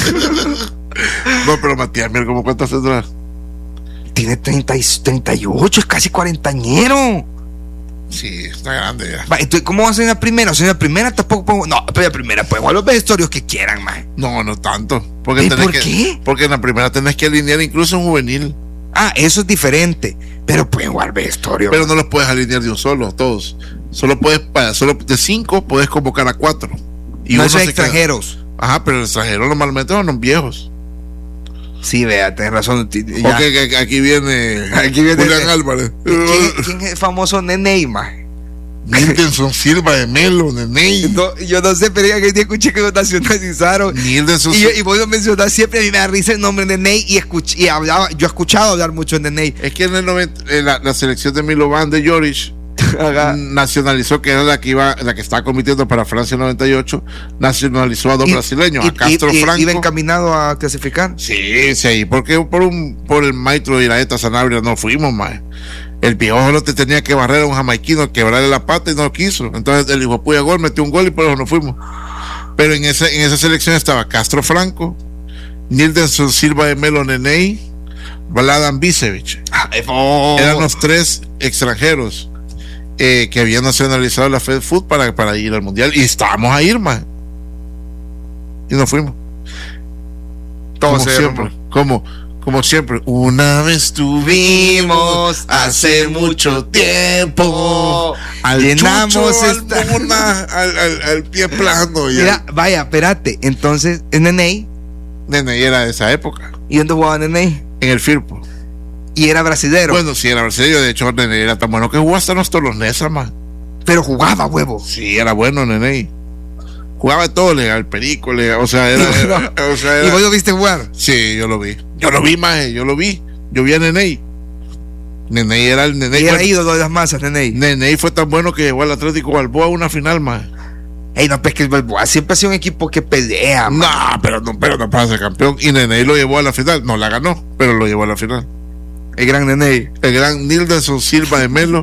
No, pero Matías Mier, ¿cómo cuántas tendrá? Tiene treinta y, treinta y ocho, es casi cuarentañero. Sí, está grande ya. Va, entonces, ¿cómo va a ser en la primera? O sea, en la primera tampoco puedo... No, pero en la primera pueden jugar los vejestorios que quieran, man. No, no tanto. Porque ¿Y por que, qué? Porque en la primera tenés que alinear incluso un juvenil. Ah, eso es diferente. Pero pueden jugar vejestorio. Pero no los puedes alinear de un solo, todos. Solo puedes, para, solo de cinco puedes convocar a cuatro. Y no son extranjeros. Queda. Ajá, pero los extranjeros normalmente son los viejos. Sí, vea, tenés razón. Ya. Porque aquí viene, aquí viene Julián de, Álvarez. ¿Quién, ¿Quién es el famoso Nene, man? Nildenson Silva de Melo, Nene. No, yo no sé, pero ya que día escuché que lo nacionalizaron. Nildenson. Y, y voy a mencionar siempre, a mí me da risa el nombre de Nene y, escuch, y hablaba, yo he escuchado hablar mucho de Nene. Es que en el noventa, en la, la selección de Milovan de Joric nacionalizó, que era la que iba, la que estaba compitiendo para Francia en noventa y ocho, nacionalizó a dos y, brasileños, y, a Castro y, Franco. ¿Iba encaminado a clasificar? Sí, sí, porque por un por el maestro Iraeta Sanabria no fuimos más. El viejo solo te tenía que barrer a un jamaiquino, quebrarle la pata y no lo quiso. Entonces el hijo puya gol, metió un gol y por eso no fuimos. Pero en esa, en esa selección estaba Castro Franco, Nildenson Silva de Melo Neney, Vladan Bicevic. Oh. Eran los tres extranjeros eh, que habían nacionalizado la Fed Food para, para ir al mundial. Y estábamos a ir más. Y no fuimos. Todo como siempre. Como, como siempre, una vez tuvimos hace mucho tiempo, al llenamos Chucho, esta... al, Mona, al, al, al pie plano. Mira, al... vaya, espérate, entonces, Neney. Neney era de esa época. ¿Y dónde jugaba Neney? En el Firpo. Y era brasilero. Bueno, sí, era brasilero. De hecho, Neney era tan bueno que jugó hasta los Tolonesa, más. Pero jugaba, huevo. Sí, era bueno, Neney. Jugaba todo legal, perico, legal. O sea, era. era, o sea, era... ¿Y vos lo viste jugar? Sí, yo lo vi. Yo lo vi, más, yo lo vi. Yo vi a Neney. Neney era el Neney. Y era ídolo de las masas, Neney. Neney fue tan bueno que llegó al Atlético Balboa a una final, más. Ey, no, pues que el Balboa siempre ha sido un equipo que pelea, man. No, pero no, pero no para ser campeón. Y Neney lo llevó a la final. No la ganó, pero lo llevó a la final. El gran Neney. El gran Nilderson Silva de Melo.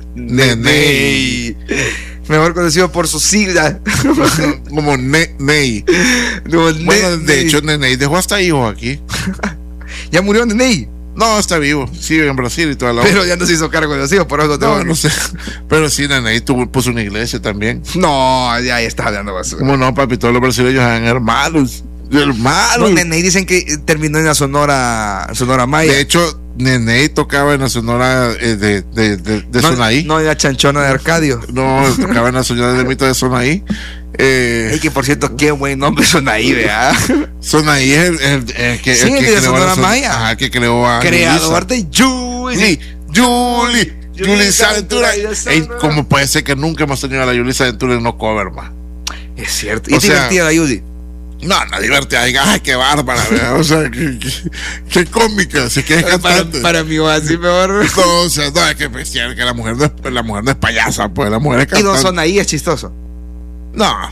Neney. Mejor conocido por sus siglas. Como ne Ney. No, bueno, ne de Ney. hecho, Neney dejó hasta hijos aquí. ¿Ya murió Neney? No, está vivo. Sigue en Brasil y toda la Pero ya no se hizo cargo de los hijos, por eso te No, no sé. Pero sí, Neney tuvo, puso una iglesia también. No, ya, ya estás hablando basura. ¿Cómo no, papi? Todos los brasileños eran hermanos. Hermanos. No, Neney dicen que terminó en la Sonora, Sonora Maya. De hecho, Neney tocaba en la Sonora eh, de, de, de, de no, Sonaí. No, en la chanchona de Arcadio. No, tocaba en la Sonora de mito de Sonaí. Eh, Ey, que por cierto, qué buen nombre Sonaí, ¿verdad? Sonaí es el, el, el que, sí, el que de creó Sonora a la, Maya. Ajá, que creó a Creador de Julie. Julie. Yulisa Ventura. Ey, ¿cómo puede ser que nunca hemos tenido a la Yulisa Ventura en no cover, más? Es cierto. Y O es sea, divertida la Judy. No, no divertida. Ay, qué bárbara, ¿verdad? O sea, qué, qué, qué cómica. Si quieres cantante. Para, para mí va así mejor. No, o sea, no, es que, pues, que la mujer no es, la mujer no es payasa, pues la mujer es Y cantante. Don Sonaí es chistoso. No.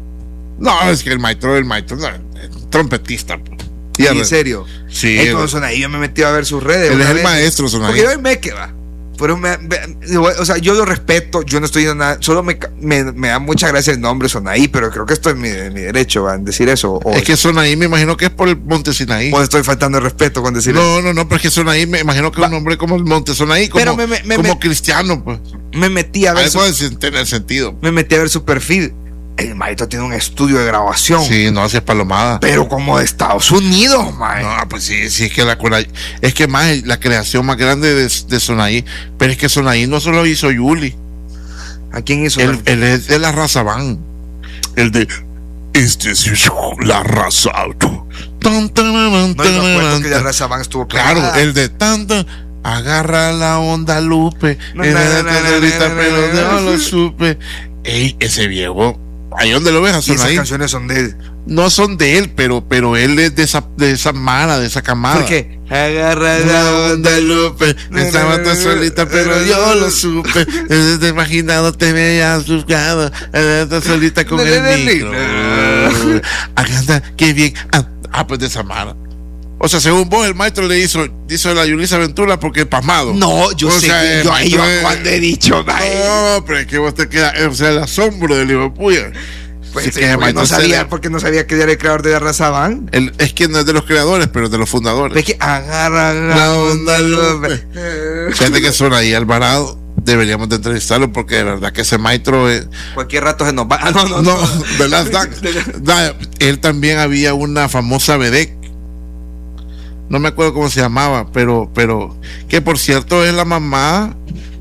No, es que el maestro, el maestro, no, es trompetista. Pues. Y en serio. Sí. Ey, con Sonaí yo me metí a ver sus redes. Él es el vez. maestro, Sonaí. Porque yo me queda. Pero me, me, o sea, yo lo respeto, yo no estoy en nada, solo me, me, me da mucha gracia el nombre Sonaí, pero creo que esto es mi, mi derecho, ¿va? En decir eso. O, es que Sonaí me imagino que es por el Monte Sinaí. O estoy faltando el respeto con decir no, eso. No, no, no, pero es que Sonaí me imagino que es un nombre como el Monte Sonaí, como, pero me, me, me, como me, cristiano, pues. Me metí a ver. Algo su, tiene sentido. Me metí a ver su perfil. El maestro tiene un estudio de grabación. Sí, no hace palomada. Pero como de Estados Unidos, maestro. No, pues sí, sí, es que la es que más la creación más grande de, de Sonaí, pero es que Sonaí no solo hizo Yuli. ¿A quién hizo? Él, él es de la raza van. El de este es la raza. Tan, tan, tan, no, no, que la raza van estuvo claro, pegada. el de tanta agarra la onda Lupe. No, no, no, no, no, pero no lo supe. Ey, ese viejo. Ahí donde lo ves a Sonaí. Esas canciones son de él. No son de él, pero, pero él es de esa, de esa mara, de esa camada. ¿Por qué? Agarra la onda, Lupe. Estaba tan solita, pero yo lo supe. Desde imaginado te veías buscado. Tan solita con el micro. Aganda, qué bien. Ah, ah, pues de esa mara. O sea, según vos, el maestro le hizo, hizo la Yulisa Ventura porque es pasmado. No, yo o sé sea, que yo, maestro, yo cuando he dicho, no, pero es que vos te quedas, o sea, el asombro del hijo puya. Pues, Sí, sí, que porque no sabía, ser, porque no sabía que era el creador de la raza van. El, es que no es de los creadores, pero de los fundadores. Es que agarra la, la onda, Lupe. Fíjate que Sonaí Alvarado deberíamos de entrevistarlo porque de verdad que ese maestro es... Cualquier rato se nos va. Ah, no, no, no. no. The Last Dance. Él también había una famosa vedette. No me acuerdo cómo se llamaba, pero, pero que por cierto es la mamá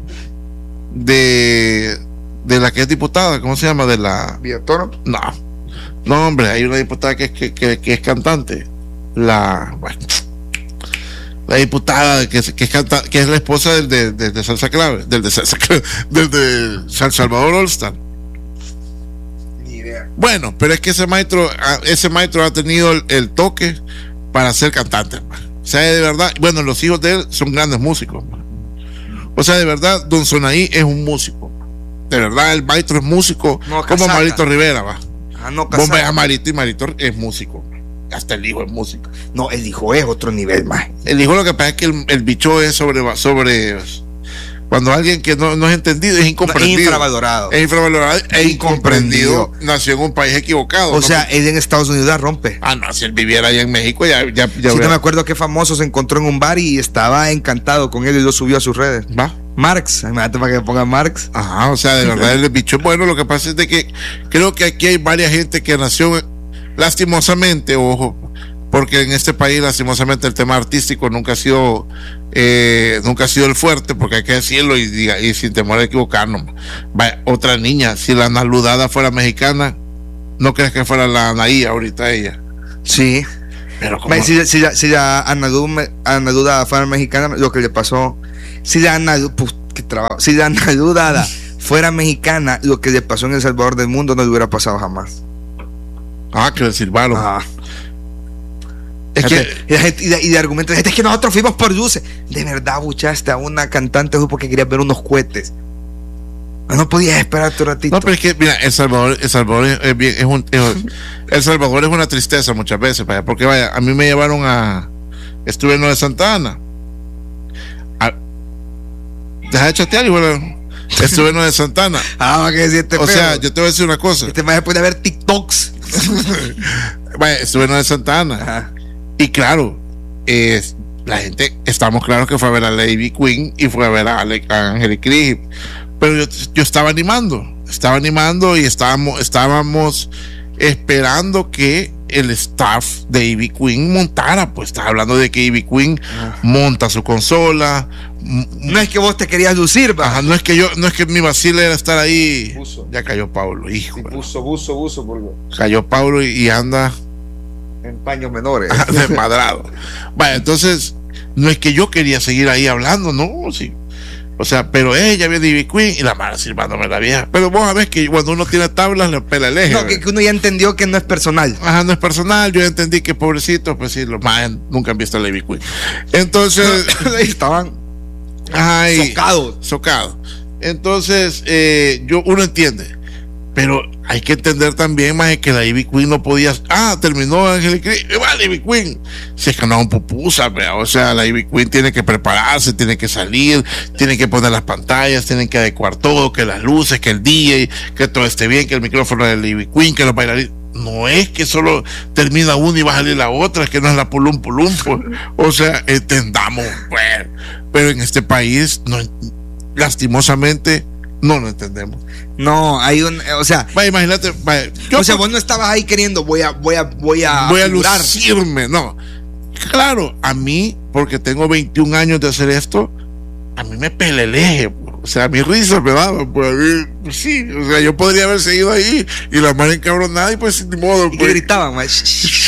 de de la que es diputada, ¿cómo se llama? De la Villatoro. No, no hombre, hay una diputada que es que, que, que es cantante, la bueno, la diputada que, que es canta, que es la esposa del de, de, de Salsa Clave, del de Salsa Clave, del de San Salvador All Star. Ni idea. Bueno, pero es que ese maestro, ese maestro ha tenido el, el toque para ser cantante, o sea, de verdad, bueno, los hijos de él son grandes músicos, o sea, de verdad, Don Sonaí es un músico, de verdad, el maestro es músico, no, como Marito Rivera, va. Ah, no, vos ves a Marito y Marito es músico, hasta el hijo es músico. No, el hijo es otro nivel más. El hijo lo que pasa es que el, el bicho es sobre, sobre cuando alguien que no, no es entendido es incomprendido. No, es infravalorado. Es infravalorado e incomprendido. Nació en un país equivocado. O ¿no? sea, él en Estados Unidos la rompe. Ah, no, si él viviera allá en México ya... ya, ya sí, no me acuerdo qué famoso se encontró en un bar y estaba encantado con él y lo subió a sus redes. ¿Va? Marx, imagínate para que ponga Marx. Ajá, o sea, de verdad el bicho es bueno. Lo que pasa es de que creo que aquí hay varias gente que nació lastimosamente, ojo, porque en este país lastimosamente el tema artístico nunca ha sido eh, nunca ha sido el fuerte, porque hay que decirlo y, y, y sin temor a equivocarnos. Vaya, otra niña, si la Naludada fuera mexicana, ¿no crees que fuera la Anaí ahorita ella? Sí. Pero como... si, si, si la Anadudada fuera mexicana, lo que le pasó, si la Anadudada, pues, qué trabajo, si la Anadudada fuera mexicana, lo que le pasó en El Salvador del mundo no le hubiera pasado jamás. Ah, que le silbaron. Ah. Es que, y, la gente, y, de, y de argumentos, es que nosotros fuimos por luces. De verdad, buchaste a una cantante porque quería ver unos cohetes. No podías esperar tu ratito. No, pero es que, mira, El Salvador, El Salvador es, bien, es un, es, El Salvador es una tristeza muchas veces, vaya, porque vaya, a mí me llevaron a, estuve en lo de Santa Ana. A, deja de chatear y bueno, estuve en lo de Santa Ana. Ah, va que decir este O pedo. sea, yo te voy a decir una cosa. Este más puede ver TikToks. Vaya, estuve en lo de Santa Ana. Ajá. Y claro, eh, la gente, estamos claros que fue a ver a Lady Queen y fue a ver a, Ale, a Angelique Kidjo. Pero yo, yo estaba animando, estaba animando y estábamos, estábamos esperando que el staff de Ivy Queen montara, pues estaba hablando de que Ivy Queen ah. monta su consola. No es que vos te querías lucir, ¿va? Ajá, no es que yo, no es que mi vacile era estar ahí. Buzo. Ya cayó Pablo, hijo. Sí, buzo, buzo, buzo, porque... Cayó Pablo y, y anda en paños menores. Desmadrado. Vaya, entonces, no es que yo quería seguir ahí hablando, no, sí. O sea, pero ella viene de Ivy Queen y la mala silbándome la vieja. Pero vos sabés que cuando uno tiene tablas le pela el eje. No, que, que uno ya entendió que no es personal. Ajá, no es personal. Yo entendí que pobrecito, pues sí, los más nunca han visto a la Ivy Queen. Entonces, estaban ajá, y, socados. Socados. Entonces, eh, yo, uno entiende. Pero hay que entender también, más que la Ivy Queen no podía. Ah, terminó Angelique Kidjo. Va, la Ivy Queen. Si es que no es un pupusa, o sea, la Ivy Queen tiene que prepararse, tiene que salir, tiene que poner las pantallas, tienen que adecuar todo, que las luces, que el D J, que todo esté bien, que el micrófono de la Ivy Queen, que los bailarines. No es que solo termina una y va a salir la otra, es que no es la pulum pulum. Pues. O sea, entendamos, pues. Pero en este país, no, lastimosamente, no lo entendemos. No, hay un, o sea, vaya, imagínate, vaya, yo o sea, por, vos no estabas ahí queriendo, voy a, voy a, voy a, voy a lucirme, no. Claro, a mí, porque tengo veintiún años de hacer esto, a mí me pela el eje, o sea, mi risa me daba, pues a mí, pues, sí, o sea, yo podría haber seguido ahí y la madre encabronada y pues ni modo. Y pues, que gritaban, pues,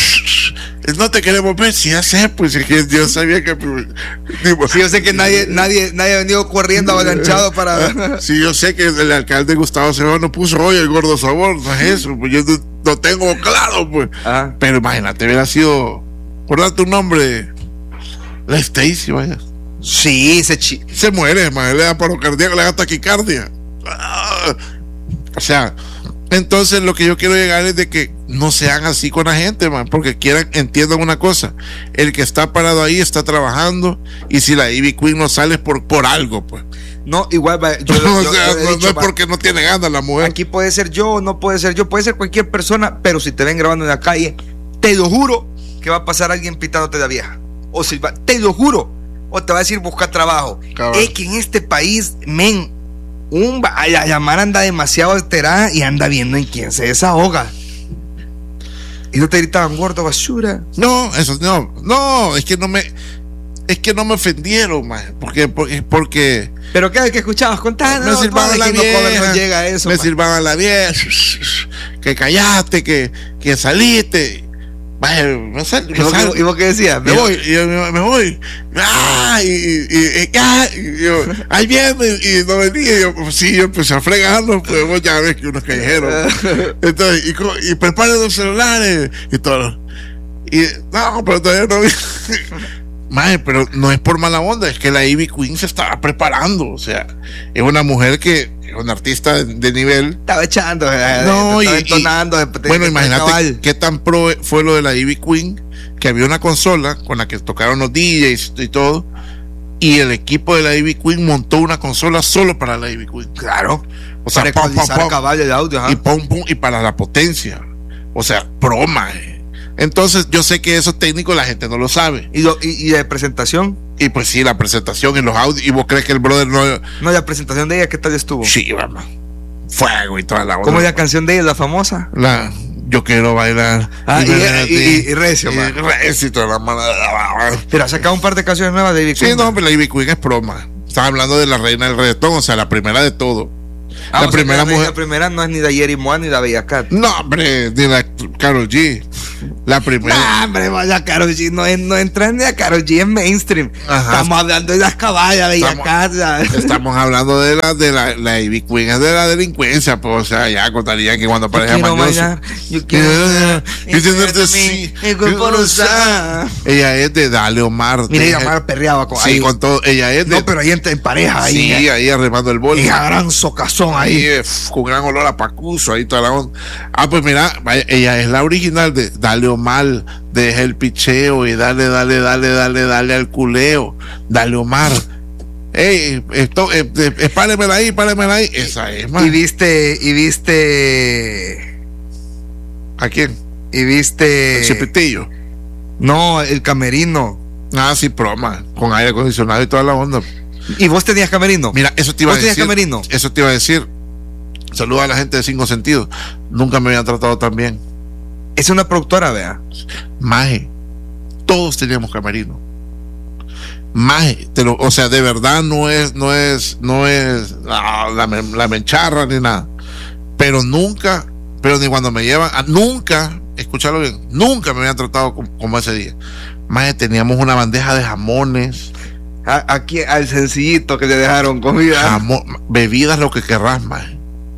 no te queremos ver, si ya sé, pues es que yo sabía que pues, tipo, sí, yo sé que nadie, nadie, nadie ha venido corriendo avalanchado para. Sí, yo sé que el alcalde Gustavo Cerrón puso hoy el gordo sabor, no es eso, pues yo no, no tengo claro, pues. Ah. Pero imagínate, hubiera sido, por darte un nombre, la Stacy, vaya. Sí, se chi se muere, man, le da paro cardíaco, le da taquicardia. Ah. O sea, entonces lo que yo quiero llegar es de que no sean así con la gente, man, porque quieran, entiendan una cosa, el que está parado ahí está trabajando y si la Ivy Queen no sale es por, por algo, pues. No, igual, yo, no, yo, o sea, yo no, dicho, no es porque no tiene ganas la mujer. Aquí puede ser yo, no puede ser yo, puede ser cualquier persona, pero si te ven grabando en la calle, te lo juro que va a pasar alguien pitándote la vieja. O si va, te lo juro, o te va a decir buscar trabajo. Cabal. Es que en este país, men, un la llamar anda demasiado alterada y anda viendo en quién se desahoga. Y no te gritaban gordo, basura. No, eso no, no, es que no me, es que no me ofendieron, man, porque, porque, porque. Pero cada vez que escuchabas contar, me no, silbaban la vieja, no llega eso, me man. silbaban la vieja, que callaste, que, que saliste. Vaya, me sal, me ¿Y, vos, sal, ¿Y vos qué decías? Me voy, y yo, me, me voy. Ah, y, y, y, ah, y yo, ahí viene, y no venía. Y yo, pues sí, yo empecé a fregarlo, pues vos ya ves que unos callejeros. Entonces, y, y preparen los celulares y todo. Y no, pero todavía no vi. Mae, pero no es por mala onda, es que la Ivy Queen se estaba preparando, o sea, es una mujer que es una artista de, de nivel. Estaba echando, eh, no, estaba y, entonando. Y, de, de, bueno, de, imagínate qué tan pro fue lo de la Ivy Queen, que había una consola con la que tocaron los D Js y todo, y el equipo de la Ivy Queen montó una consola solo para la Ivy Queen. Claro. O sea, para pum, pum, pum, caballo de audio, y pum, pum, y para la potencia. O sea, broma, eh. Entonces yo sé que esos técnicos la gente no lo sabe. ¿Y, lo, y, y de presentación? Y pues sí, la presentación en los audios. ¿Y vos crees que el brother no? No, la presentación de ella, ¿qué tal estuvo? Sí, vamos. Fuego y toda la onda. ¿Cómo es la canción de ella, la famosa? La yo quiero bailar. Ah, y, y, y, y, y recio, y man. recio, toda la mano. Pero ha sacado un par de canciones nuevas de Ivy Queen. Sí, no, pero la Ivy Queen es broma. Estás hablando de la reina del reggaetón, o sea, la primera de todo. Ah, la o primera sea, la, mujer. la primera no es ni de Jerry Moa ni de Bella Cat. No, hombre, de la Karol G. La primera. No, hombre, vaya, Karol G no, no entra ni a Karol G en mainstream. Ajá. Estamos hablando de las caballas, Bella Cat. Estamos hablando de la de la, la Ivy Queen, es de la delincuencia, pues, o sea, ya contaría que cuando pareja mañoso. Yo quiero bailar, yo tenerte sí. Ella es de Dale Omar. Mira, ella Omar perreaba con sí, ahí. con todo. Ella es de. No, pero ahí en, en pareja. Ahí, sí, ahí arremando el bol. Esa gran socazón ahí. ahí eh, con gran olor a pacuso, ahí toda la onda. Ah, pues mira, vaya, ella es la original de Dale Omar, deja el picheo y dale, dale, dale, dale, dale al culeo. Dale Omar. Ey, esto, eh, eh, eh, pálemela ahí, pálemela ahí. Esa es, man. Y viste, y viste. ¿A quién? Y viste. El Chipitillo. No, el camerino. Ah, sí, broma. Con aire acondicionado y toda la onda. ¿Y vos tenías camerino? Mira, eso te iba a decir. ¿Vos tenías camerino? Eso te iba a decir. Saluda a la gente de Cinco Sentidos. Nunca me habían tratado tan bien. Es una productora, vea. Maje, todos teníamos camerino. Maje, te lo, o sea, de verdad no es, no es, no es ah, la, la mencharra ni nada. Pero nunca, pero ni cuando me llevan, ah, nunca, escúchalo bien, nunca me habían tratado como, como ese día. Maje, teníamos una bandeja de jamones. A, aquí al sencillito que te dejaron comida. Jamón, bebidas, lo que querrás, maje.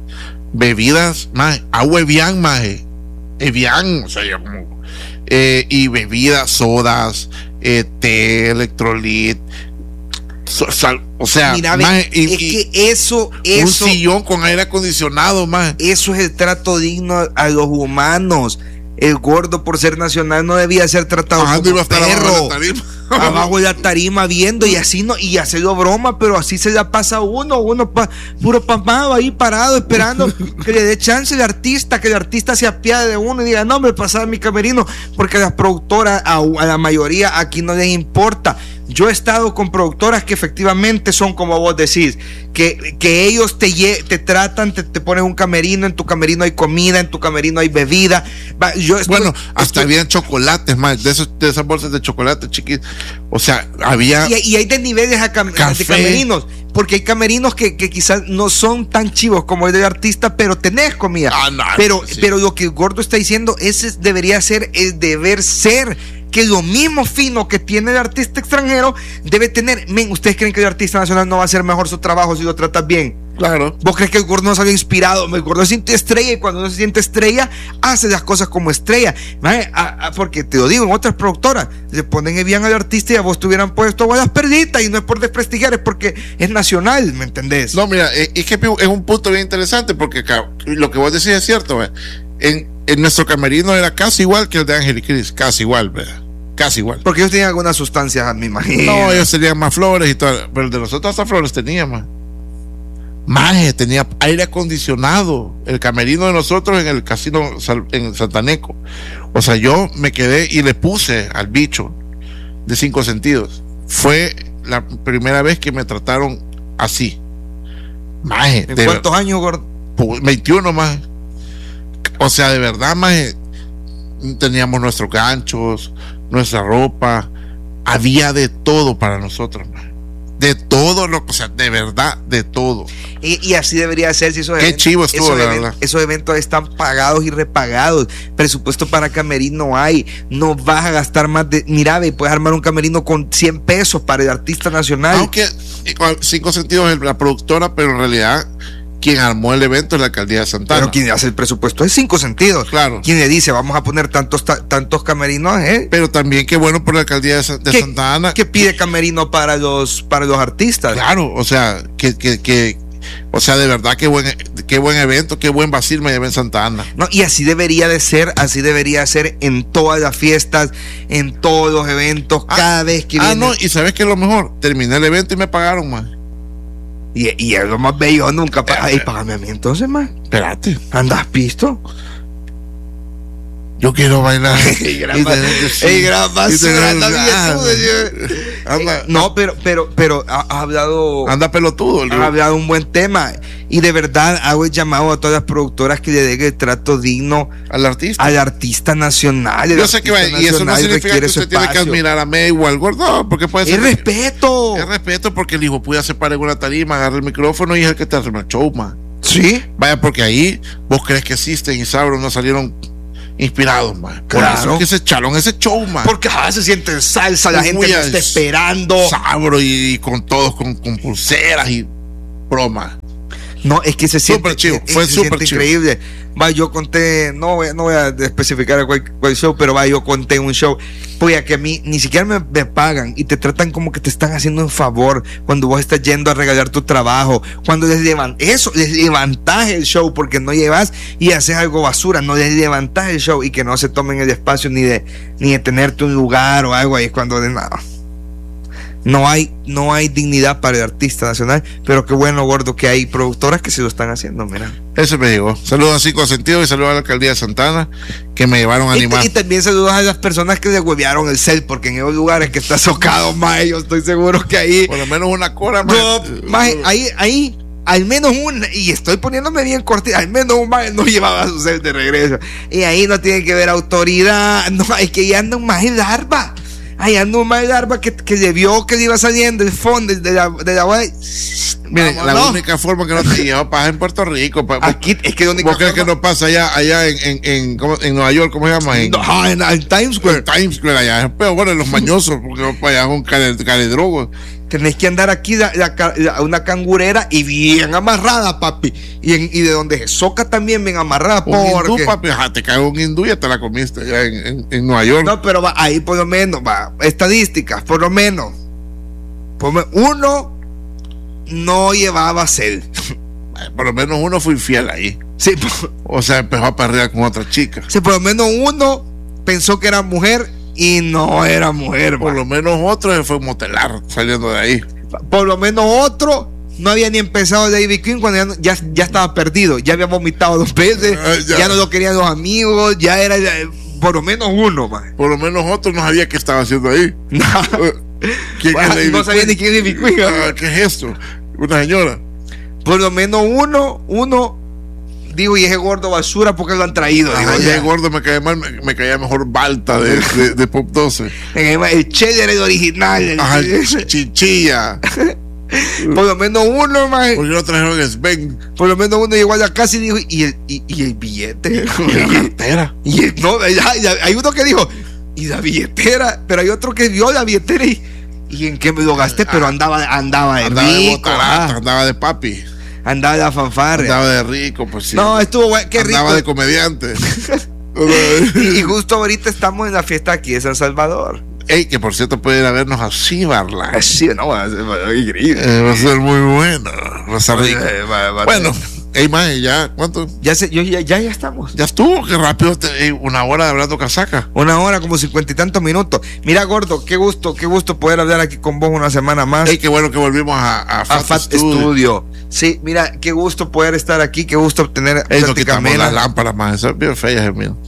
Bebidas, maje, agua Evian, maje. Evian, o sea, yo como. Eh, y bebidas, sodas, eh, té, electrolit, so, sal, o sea, mira, maje, y, es y que eso, eso, un sillón con aire acondicionado, maje. Eso es el trato digno a los humanos. El gordo, por ser nacional, no debía ser tratado ah, como iba a estar perro abajo de la tarima. abajo de la tarima viendo, y así no, y hacerlo broma, pero así se la pasa uno, uno pa, puro papado ahí parado esperando que le dé chance el artista, que el artista se apiade de uno y diga, no, me pasaba mi camerino, porque a las productoras, a, a la mayoría aquí no les importa. Yo he estado con productoras que efectivamente son como vos decís, que, que ellos te, te tratan, te, te ponen un camerino, en tu camerino hay comida, en tu camerino hay bebida. Yo estoy, bueno, hasta estoy, habían chocolates, más de, esos, de esas bolsas de chocolate chiquitos. O sea, había. Y, y hay de niveles a cam, de camerinos, porque hay camerinos que, que quizás no son tan chivos como el del artista, pero tenés comida. Ah, no, pero, sí. pero lo que el gordo está diciendo, ese debería ser el deber ser. Que lo mismo fino que tiene el artista extranjero debe tener. Men, ¿ustedes creen que el artista nacional no va a hacer mejor su trabajo si lo tratas bien? Claro. ¿Vos crees que el gordo no se había inspirado? El gordo se siente estrella, y cuando uno se siente estrella, hace las cosas como estrella. ¿Vale? A, a, porque te lo digo, en otras productoras le ponen bien al artista y a vos te hubieran puesto a las perditas, y no es por desprestigiar, es porque es nacional, ¿me entendés? No, mira, es que es un punto bien interesante, porque lo que vos decís es cierto. En, en nuestro camerino era casi igual que el de Ángel y Cris, casi igual, ¿verdad? Casi igual. Porque ellos tenían algunas sustancias, me imagino. No, ellos tenían más flores y todo. Pero el de nosotros hasta flores teníamos. Maje, tenía aire acondicionado. El camerino de nosotros en el casino en Santaneco. O sea, yo me quedé y le puse al bicho de Cinco Sentidos. Fue la primera vez que me trataron así. Maje. ¿En cuántos ver... años, gordo? veintiuno más. O sea, de verdad, maje. Teníamos nuestros ganchos, nuestra ropa, había de todo para nosotros, man. De todo lo que, o sea, de verdad, de todo. Y, y así debería ser si esos Qué eventos, chivo estuvo, esos, la event, verdad. Esos eventos están pagados y repagados. Presupuesto para camerino no hay. No vas a gastar más de. Mira, ve, puedes armar un camerino con cien pesos para el artista nacional. Aunque Cinco Sentidos es la productora, pero en realidad quien armó el evento es la alcaldía de Santana. Pero quien hace el presupuesto es Cinco Sentidos. Claro. Quien le dice, vamos a poner tantos ta, tantos camerinos, ¿eh? Pero también qué bueno por la alcaldía de, de ¿Qué, Santa Ana. Que pide camerino para los para los artistas. Claro, o sea, que, que, que o sea, de verdad qué buen qué buen evento, qué buen vacil me llevé en Santa Ana. No, y así debería de ser, así debería ser en todas las fiestas, en todos los eventos, ah, cada vez que Ah, viene. no, y sabes qué es lo mejor, terminé el evento y me pagaron más. Y, y es lo más bello, nunca paga. Ay, págame a mí entonces, más. Espérate. ¿Andas pisto? yo quiero bailar. Ey, gran, ba- ey, gran basura, anda pelotudo. Eh, no, pero, pero, pero ha, ha hablado. Anda pelotudo. Ha hablado un buen tema. Y de verdad hago el llamado a todas las productoras que le den el trato digno al artista. Al artista nacional. Yo sé que va, y eso no significa que usted tiene que admirar a May o al gordo, porque puede ser. Es respeto. Es respeto porque el hijo puede se para en una tarima, agarra el micrófono y es el que te hace una show, man. Sí. Vaya, porque ahí vos crees que existen y Sabro no salieron inspirados, man. Por claro. eso que se echaron ese show, man. Porque ah, se sienten salsa, la gente lo está esperando. Sabro y, y con todos, con, con pulseras y bromas. No, es que se siente, super chivo, fue se súper increíble. Va, yo conté, no, no voy a especificar cuál, cuál show, pero va, yo conté un show. Pues que a mí ni siquiera me, me pagan y te tratan como que te están haciendo un favor cuando vos estás yendo a regalar tu trabajo. Cuando les levantas, eso, les levantás el show porque no llevas y haces algo basura, no les levantás el show y que no se tomen el espacio ni de, ni de tenerte un lugar o algo ahí cuando de nada. No hay, no hay dignidad para el artista nacional, pero qué bueno, gordo, que hay productoras que se lo están haciendo, mira. Eso me llegó. Saludos a Cinco Sentidos y saludos a la alcaldía de Santana que me llevaron a animar. Y, y también saludos a las personas que le huevearon el cel, porque en esos lugares que está socado, más yo estoy seguro que ahí. Por lo menos una cora, más. No, más ahí, ahí, al menos una, y estoy poniéndome bien cortita, al menos un más no llevaba su cel de regreso. Y ahí no tiene que ver autoridad, no, es que ya anda un más en larva. Ahí anda un más larva que, que le vio que le iba saliendo el fondo de la de la Miren, la no. única forma que no te lleva pasa en Puerto Rico. Pa, Aquí es que la única ¿Vos crees que no pasa allá, allá en, en, en, en Nueva York? ¿Cómo se llama? En, no, en, en Times Square. En Times Square allá. Pero bueno, en los mañosos, porque para allá son caledrogos. Tenés que andar aquí la, la, la, una cangurera y bien amarrada, papi. Y, en, y de donde se soca también bien amarrada. Un porque... hindú, papi, ajá, te cae un hindú y ya te la comiste allá en, en, en Nueva York. No, pero va, ahí por lo menos, va, estadísticas, por lo menos. Por lo, uno no llevaba sed. Por lo menos uno fue infiel ahí. Sí, por, o sea, empezó a perrear con otra chica. Sí, por lo menos uno pensó que era mujer y no era mujer. Por man. lo menos otro se fue a motelar saliendo de ahí. Por lo menos otro no había ni empezado el Ivy Queen cuando ya, ya, ya estaba perdido. Ya había vomitado dos veces. Ah, ya. ya no lo querían los amigos. Ya era ya, por lo menos uno. Man. Por lo menos otro no sabía qué estaba haciendo ahí. No, ¿Quién bueno, es no sabía ni quién es Ivy Queen. Ah, ¿qué es esto? Una señora. Por lo menos uno, uno. Digo, y ese gordo basura porque lo han traído. Ah, digo, ese gordo me caía mal, me, me caía mejor Balta de, de, de Pop doce. El cheddar es original. El Ajá, Chinchilla. Por lo menos uno, más. Porque no trajeron Sven. Por lo menos uno llegó a la casa y dijo, ¿y el, y, y el billete? Y la cartera. Y el, no, ya, ya, hay uno que dijo, ¿y la billetera? Pero hay otro que vio la billetera y, ¿y en qué me lo gasté? Pero andaba, andaba de andaba rico. De botarata, andaba de papi. Andaba de la fanfarria. Andaba de rico, pues sí. No, estuvo bueno, qué rico. Andaba de comediante. y, y justo ahorita estamos en la fiesta aquí de San Salvador. Ey, que por cierto puede ir a vernos a Cibarla. Sí, no, va a ser, va a ser increíble. Eh, va a ser muy bueno. Va a ser rico. Eh, va, va, bueno, ey, mae, ya, ¿cuánto? Ya, se, yo, ya, ya, ya estamos. Ya estuvo, qué rápido. Te, ey, una hora de hablando casaca. Una hora, como cincuenta y tantos minutos. Mira, gordo, qué gusto, qué gusto poder hablar aquí con vos una semana más. Ey, qué bueno que volvimos a, a Fat, a Fat Studio. Studio. Sí, mira, qué gusto poder estar aquí, qué gusto obtener. Ey, nos quitamos las lámparas, más. Son bien feas, el mío.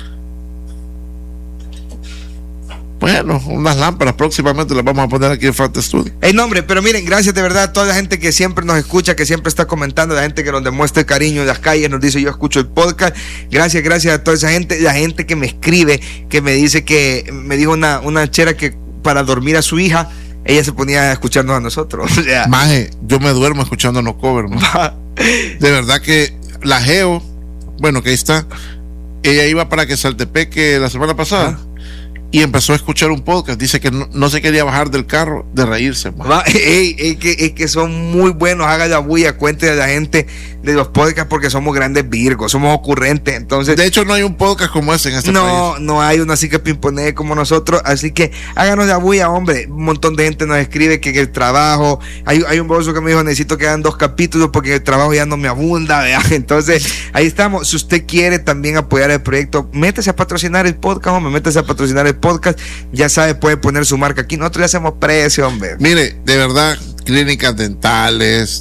Bueno, unas lámparas próximamente las vamos a poner aquí en Fat Studio. El nombre, pero miren, gracias de verdad a toda la gente que siempre nos escucha, que siempre está comentando, la gente que nos demuestra el cariño en las calles, nos dice yo escucho el podcast. Gracias, gracias a toda esa gente, la gente que me escribe, que me dice que, me dijo una, una chera que para dormir a su hija, ella se ponía a escucharnos a nosotros. O sea, Maje, yo me duermo escuchándonos cover, man. De verdad que la Geo, bueno, que ahí está, ella iba para que Saltepeque la semana pasada. ¿Ah? Y empezó a escuchar un podcast. Dice que no, no se quería bajar del carro de reírse. Va, ey, ey, que, es que son muy buenos. Haga la bulla, cuente a la gente de los podcasts porque somos grandes virgos, somos ocurrentes. Entonces, de hecho, no hay un podcast como ese en este no, país. No, no hay uno así que pimponee como nosotros. Así que háganos la bulla, hombre. Un montón de gente nos escribe que, que el trabajo. Hay, hay un bolso que me dijo: necesito que hagan dos capítulos porque el trabajo ya no me abunda. ¿Vea? Entonces, ahí estamos. Si usted quiere también apoyar el proyecto, métese a patrocinar el podcast, hombre. Métese a patrocinar el podcast, ya sabe, puede poner su marca aquí. Nosotros le hacemos precio, hombre. Mire, de verdad, clínicas dentales,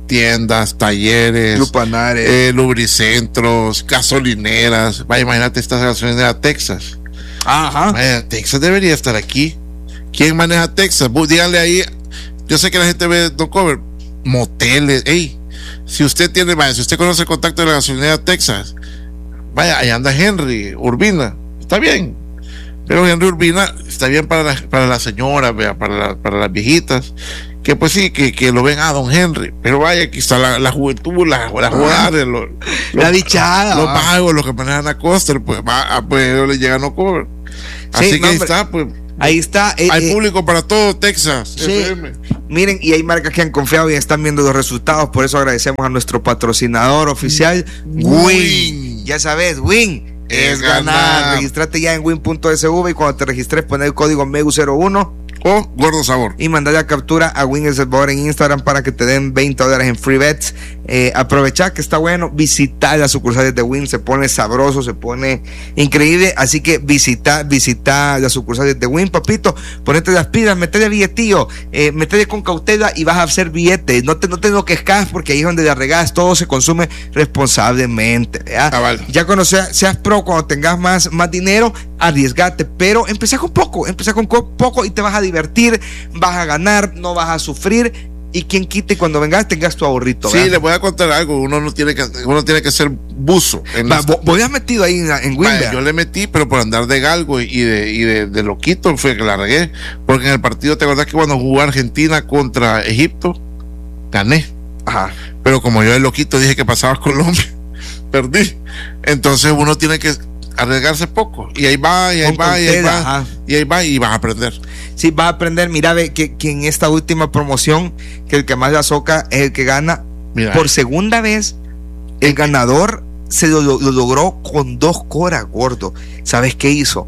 tiendas, talleres, Lupanares, eh, lubricentros, gasolineras. Vaya, imagínate esta gasolinera Texas. Ajá. Vaya, Texas debería estar aquí. ¿Quién maneja Texas? Díganle ahí. Yo sé que la gente ve Don Cover, moteles. Ey, si usted tiene, vaya, si usted conoce el contacto de la gasolinera Texas, vaya, ahí anda Henry Urbina. Está bien. Pero Henry Urbina está bien para la, para la señora, vea, para, la, para las viejitas, que pues sí, que, que lo ven a don Henry. Pero vaya, aquí está la, la juventud, la, la jodada, lo, lo, la bichada, los pagos, los que manejan a Coster, pues, va, pues ellos les llegan no cover. Así sí, que no, ahí está, pues. Ahí está. Eh, Hay eh, público para todo Texas. Sí. F M. Miren, y hay marcas que han confiado y están viendo los resultados. Por eso agradecemos a nuestro patrocinador oficial, Win. Win. Ya sabes, Win es, es ganar. ganar. Regístrate ya en win punto s v y cuando te registres pon el código M E G U cero uno o Gordo Sabor y mandar la captura a Win El Salvador en Instagram para que te den veinte dólares en free bets. Eh, aprovechar que está bueno, visitar las sucursales de Win, se pone sabroso, se pone increíble, así que visita, visita las sucursales de Win, papito, ponete las pilas, metele billetillo, eh, metele con cautela y vas a hacer billetes, no te, no te enloquezcas porque ahí es donde la regas, todo se consume responsablemente, ¿verdad? Ah, vale. Ya cuando sea, seas pro, cuando tengas más, más dinero, arriesgate, pero empezá con poco, empezá con poco y te vas a divertir, vas a ganar, no vas a sufrir. Y quien quite cuando vengas tengas tu ahorrito. Sí, ¿verdad? Les voy a contar algo. Uno no tiene que, uno tiene que ser buzo. En Va, las... ¿Vos has metido ahí en, en Win? Yo le metí, pero por andar de galgo y de, y de, de loquito fue que la regué. Porque en el partido, ¿te acordás que cuando jugó Argentina contra Egipto, gané? Ajá. Pero como yo de loquito dije que pasaba Colombia, perdí. Entonces uno tiene que arriesgarse poco. Y ahí va, y ahí Con va, y ahí va. Ajá. Y ahí va, y vas a aprender. Sí, vas a aprender. Mira, ve que, que en esta última promoción, que el que más la soca es el que gana. Mira. Por segunda vez, el ganador se lo, lo, lo logró con dos coras, gordo. ¿Sabes qué hizo?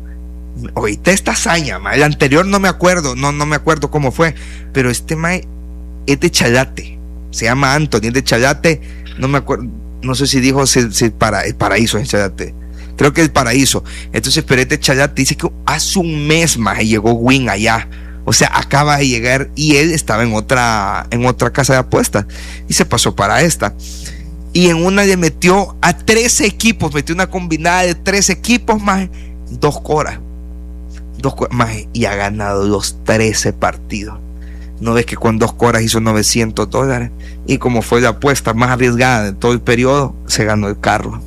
Oíste esta hazaña, ma. El anterior no me acuerdo, no, no me acuerdo cómo fue, pero este mae es de Chalate. Se llama Anthony, es de Chalate. No me acuerdo, no sé si dijo si, si para, el paraíso en Chalate. Creo que el paraíso. Entonces, pero este Chalate dice que hace un mes más llegó Win allá. O sea, acaba de llegar y él estaba en otra, en otra casa de apuestas y se pasó para esta. Y en una le metió a trece equipos, metió una combinada de tres equipos más dos coras. Dos coras más y ha ganado los trece partidos. ¿No ves que con dos coras hizo novecientos dólares? Y como fue la apuesta más arriesgada de todo el periodo, se ganó el carro.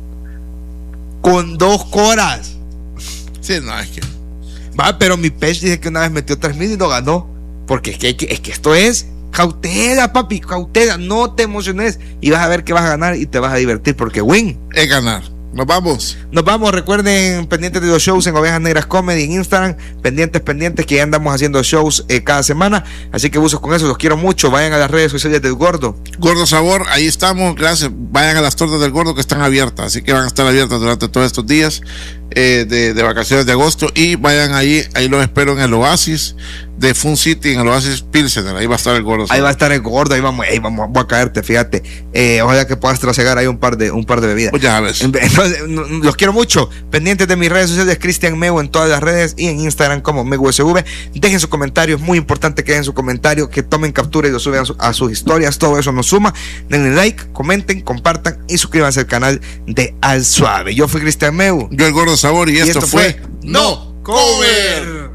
Con dos coras. Sí, no, es que. Va, pero mi pez dice que una vez metió tres mil y lo ganó. Porque es que, es que esto es cautela, papi, cautela. No te emociones y vas a ver que vas a ganar y te vas a divertir porque Win es ganar. Nos vamos. Nos vamos. Recuerden, pendientes de los shows en Ovejas Negras Comedy en Instagram. Pendientes, pendientes, que ya andamos haciendo shows eh, cada semana. Así que buzos con eso. Los quiero mucho. Vayan a las redes sociales del Gordo. Gordo Sabor, ahí estamos. Gracias. Vayan a las tortas del Gordo que están abiertas. Así que van a estar abiertas durante todos estos días eh, de, de vacaciones de agosto. Y vayan ahí. Ahí los espero en el Oasis de Fun City, en el Oasis Pilsener. Ahí va a estar el Gordo Sabor. Ahí va a estar el Gordo. Ahí vamos, ahí vamos, vamos a caerte. Fíjate. Eh, ojalá que puedas trasegar ahí un par de, un par de bebidas. Pues ya ves. Entonces, los quiero mucho. Pendientes de mis redes sociales, Cristian Mego en todas las redes y en Instagram como MegoSV. Dejen su comentario, es muy importante que dejen su comentario, que tomen captura y lo suban a, su, a sus historias. Todo eso nos suma. Denle like, comenten, compartan y suscríbanse al canal de Al Suave. Yo fui Cristian Mego. Yo el Gordo Sabor y, y esto, esto fue, fue No Cover.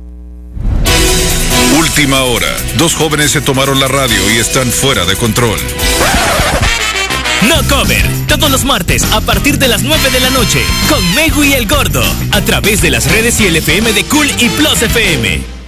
Última hora. Dos jóvenes se tomaron la radio y están fuera de control. No Cover, todos los martes a partir de las nueve de la noche, con Megu y el Gordo, a través de las redes y el F M de Cool y Plus F M.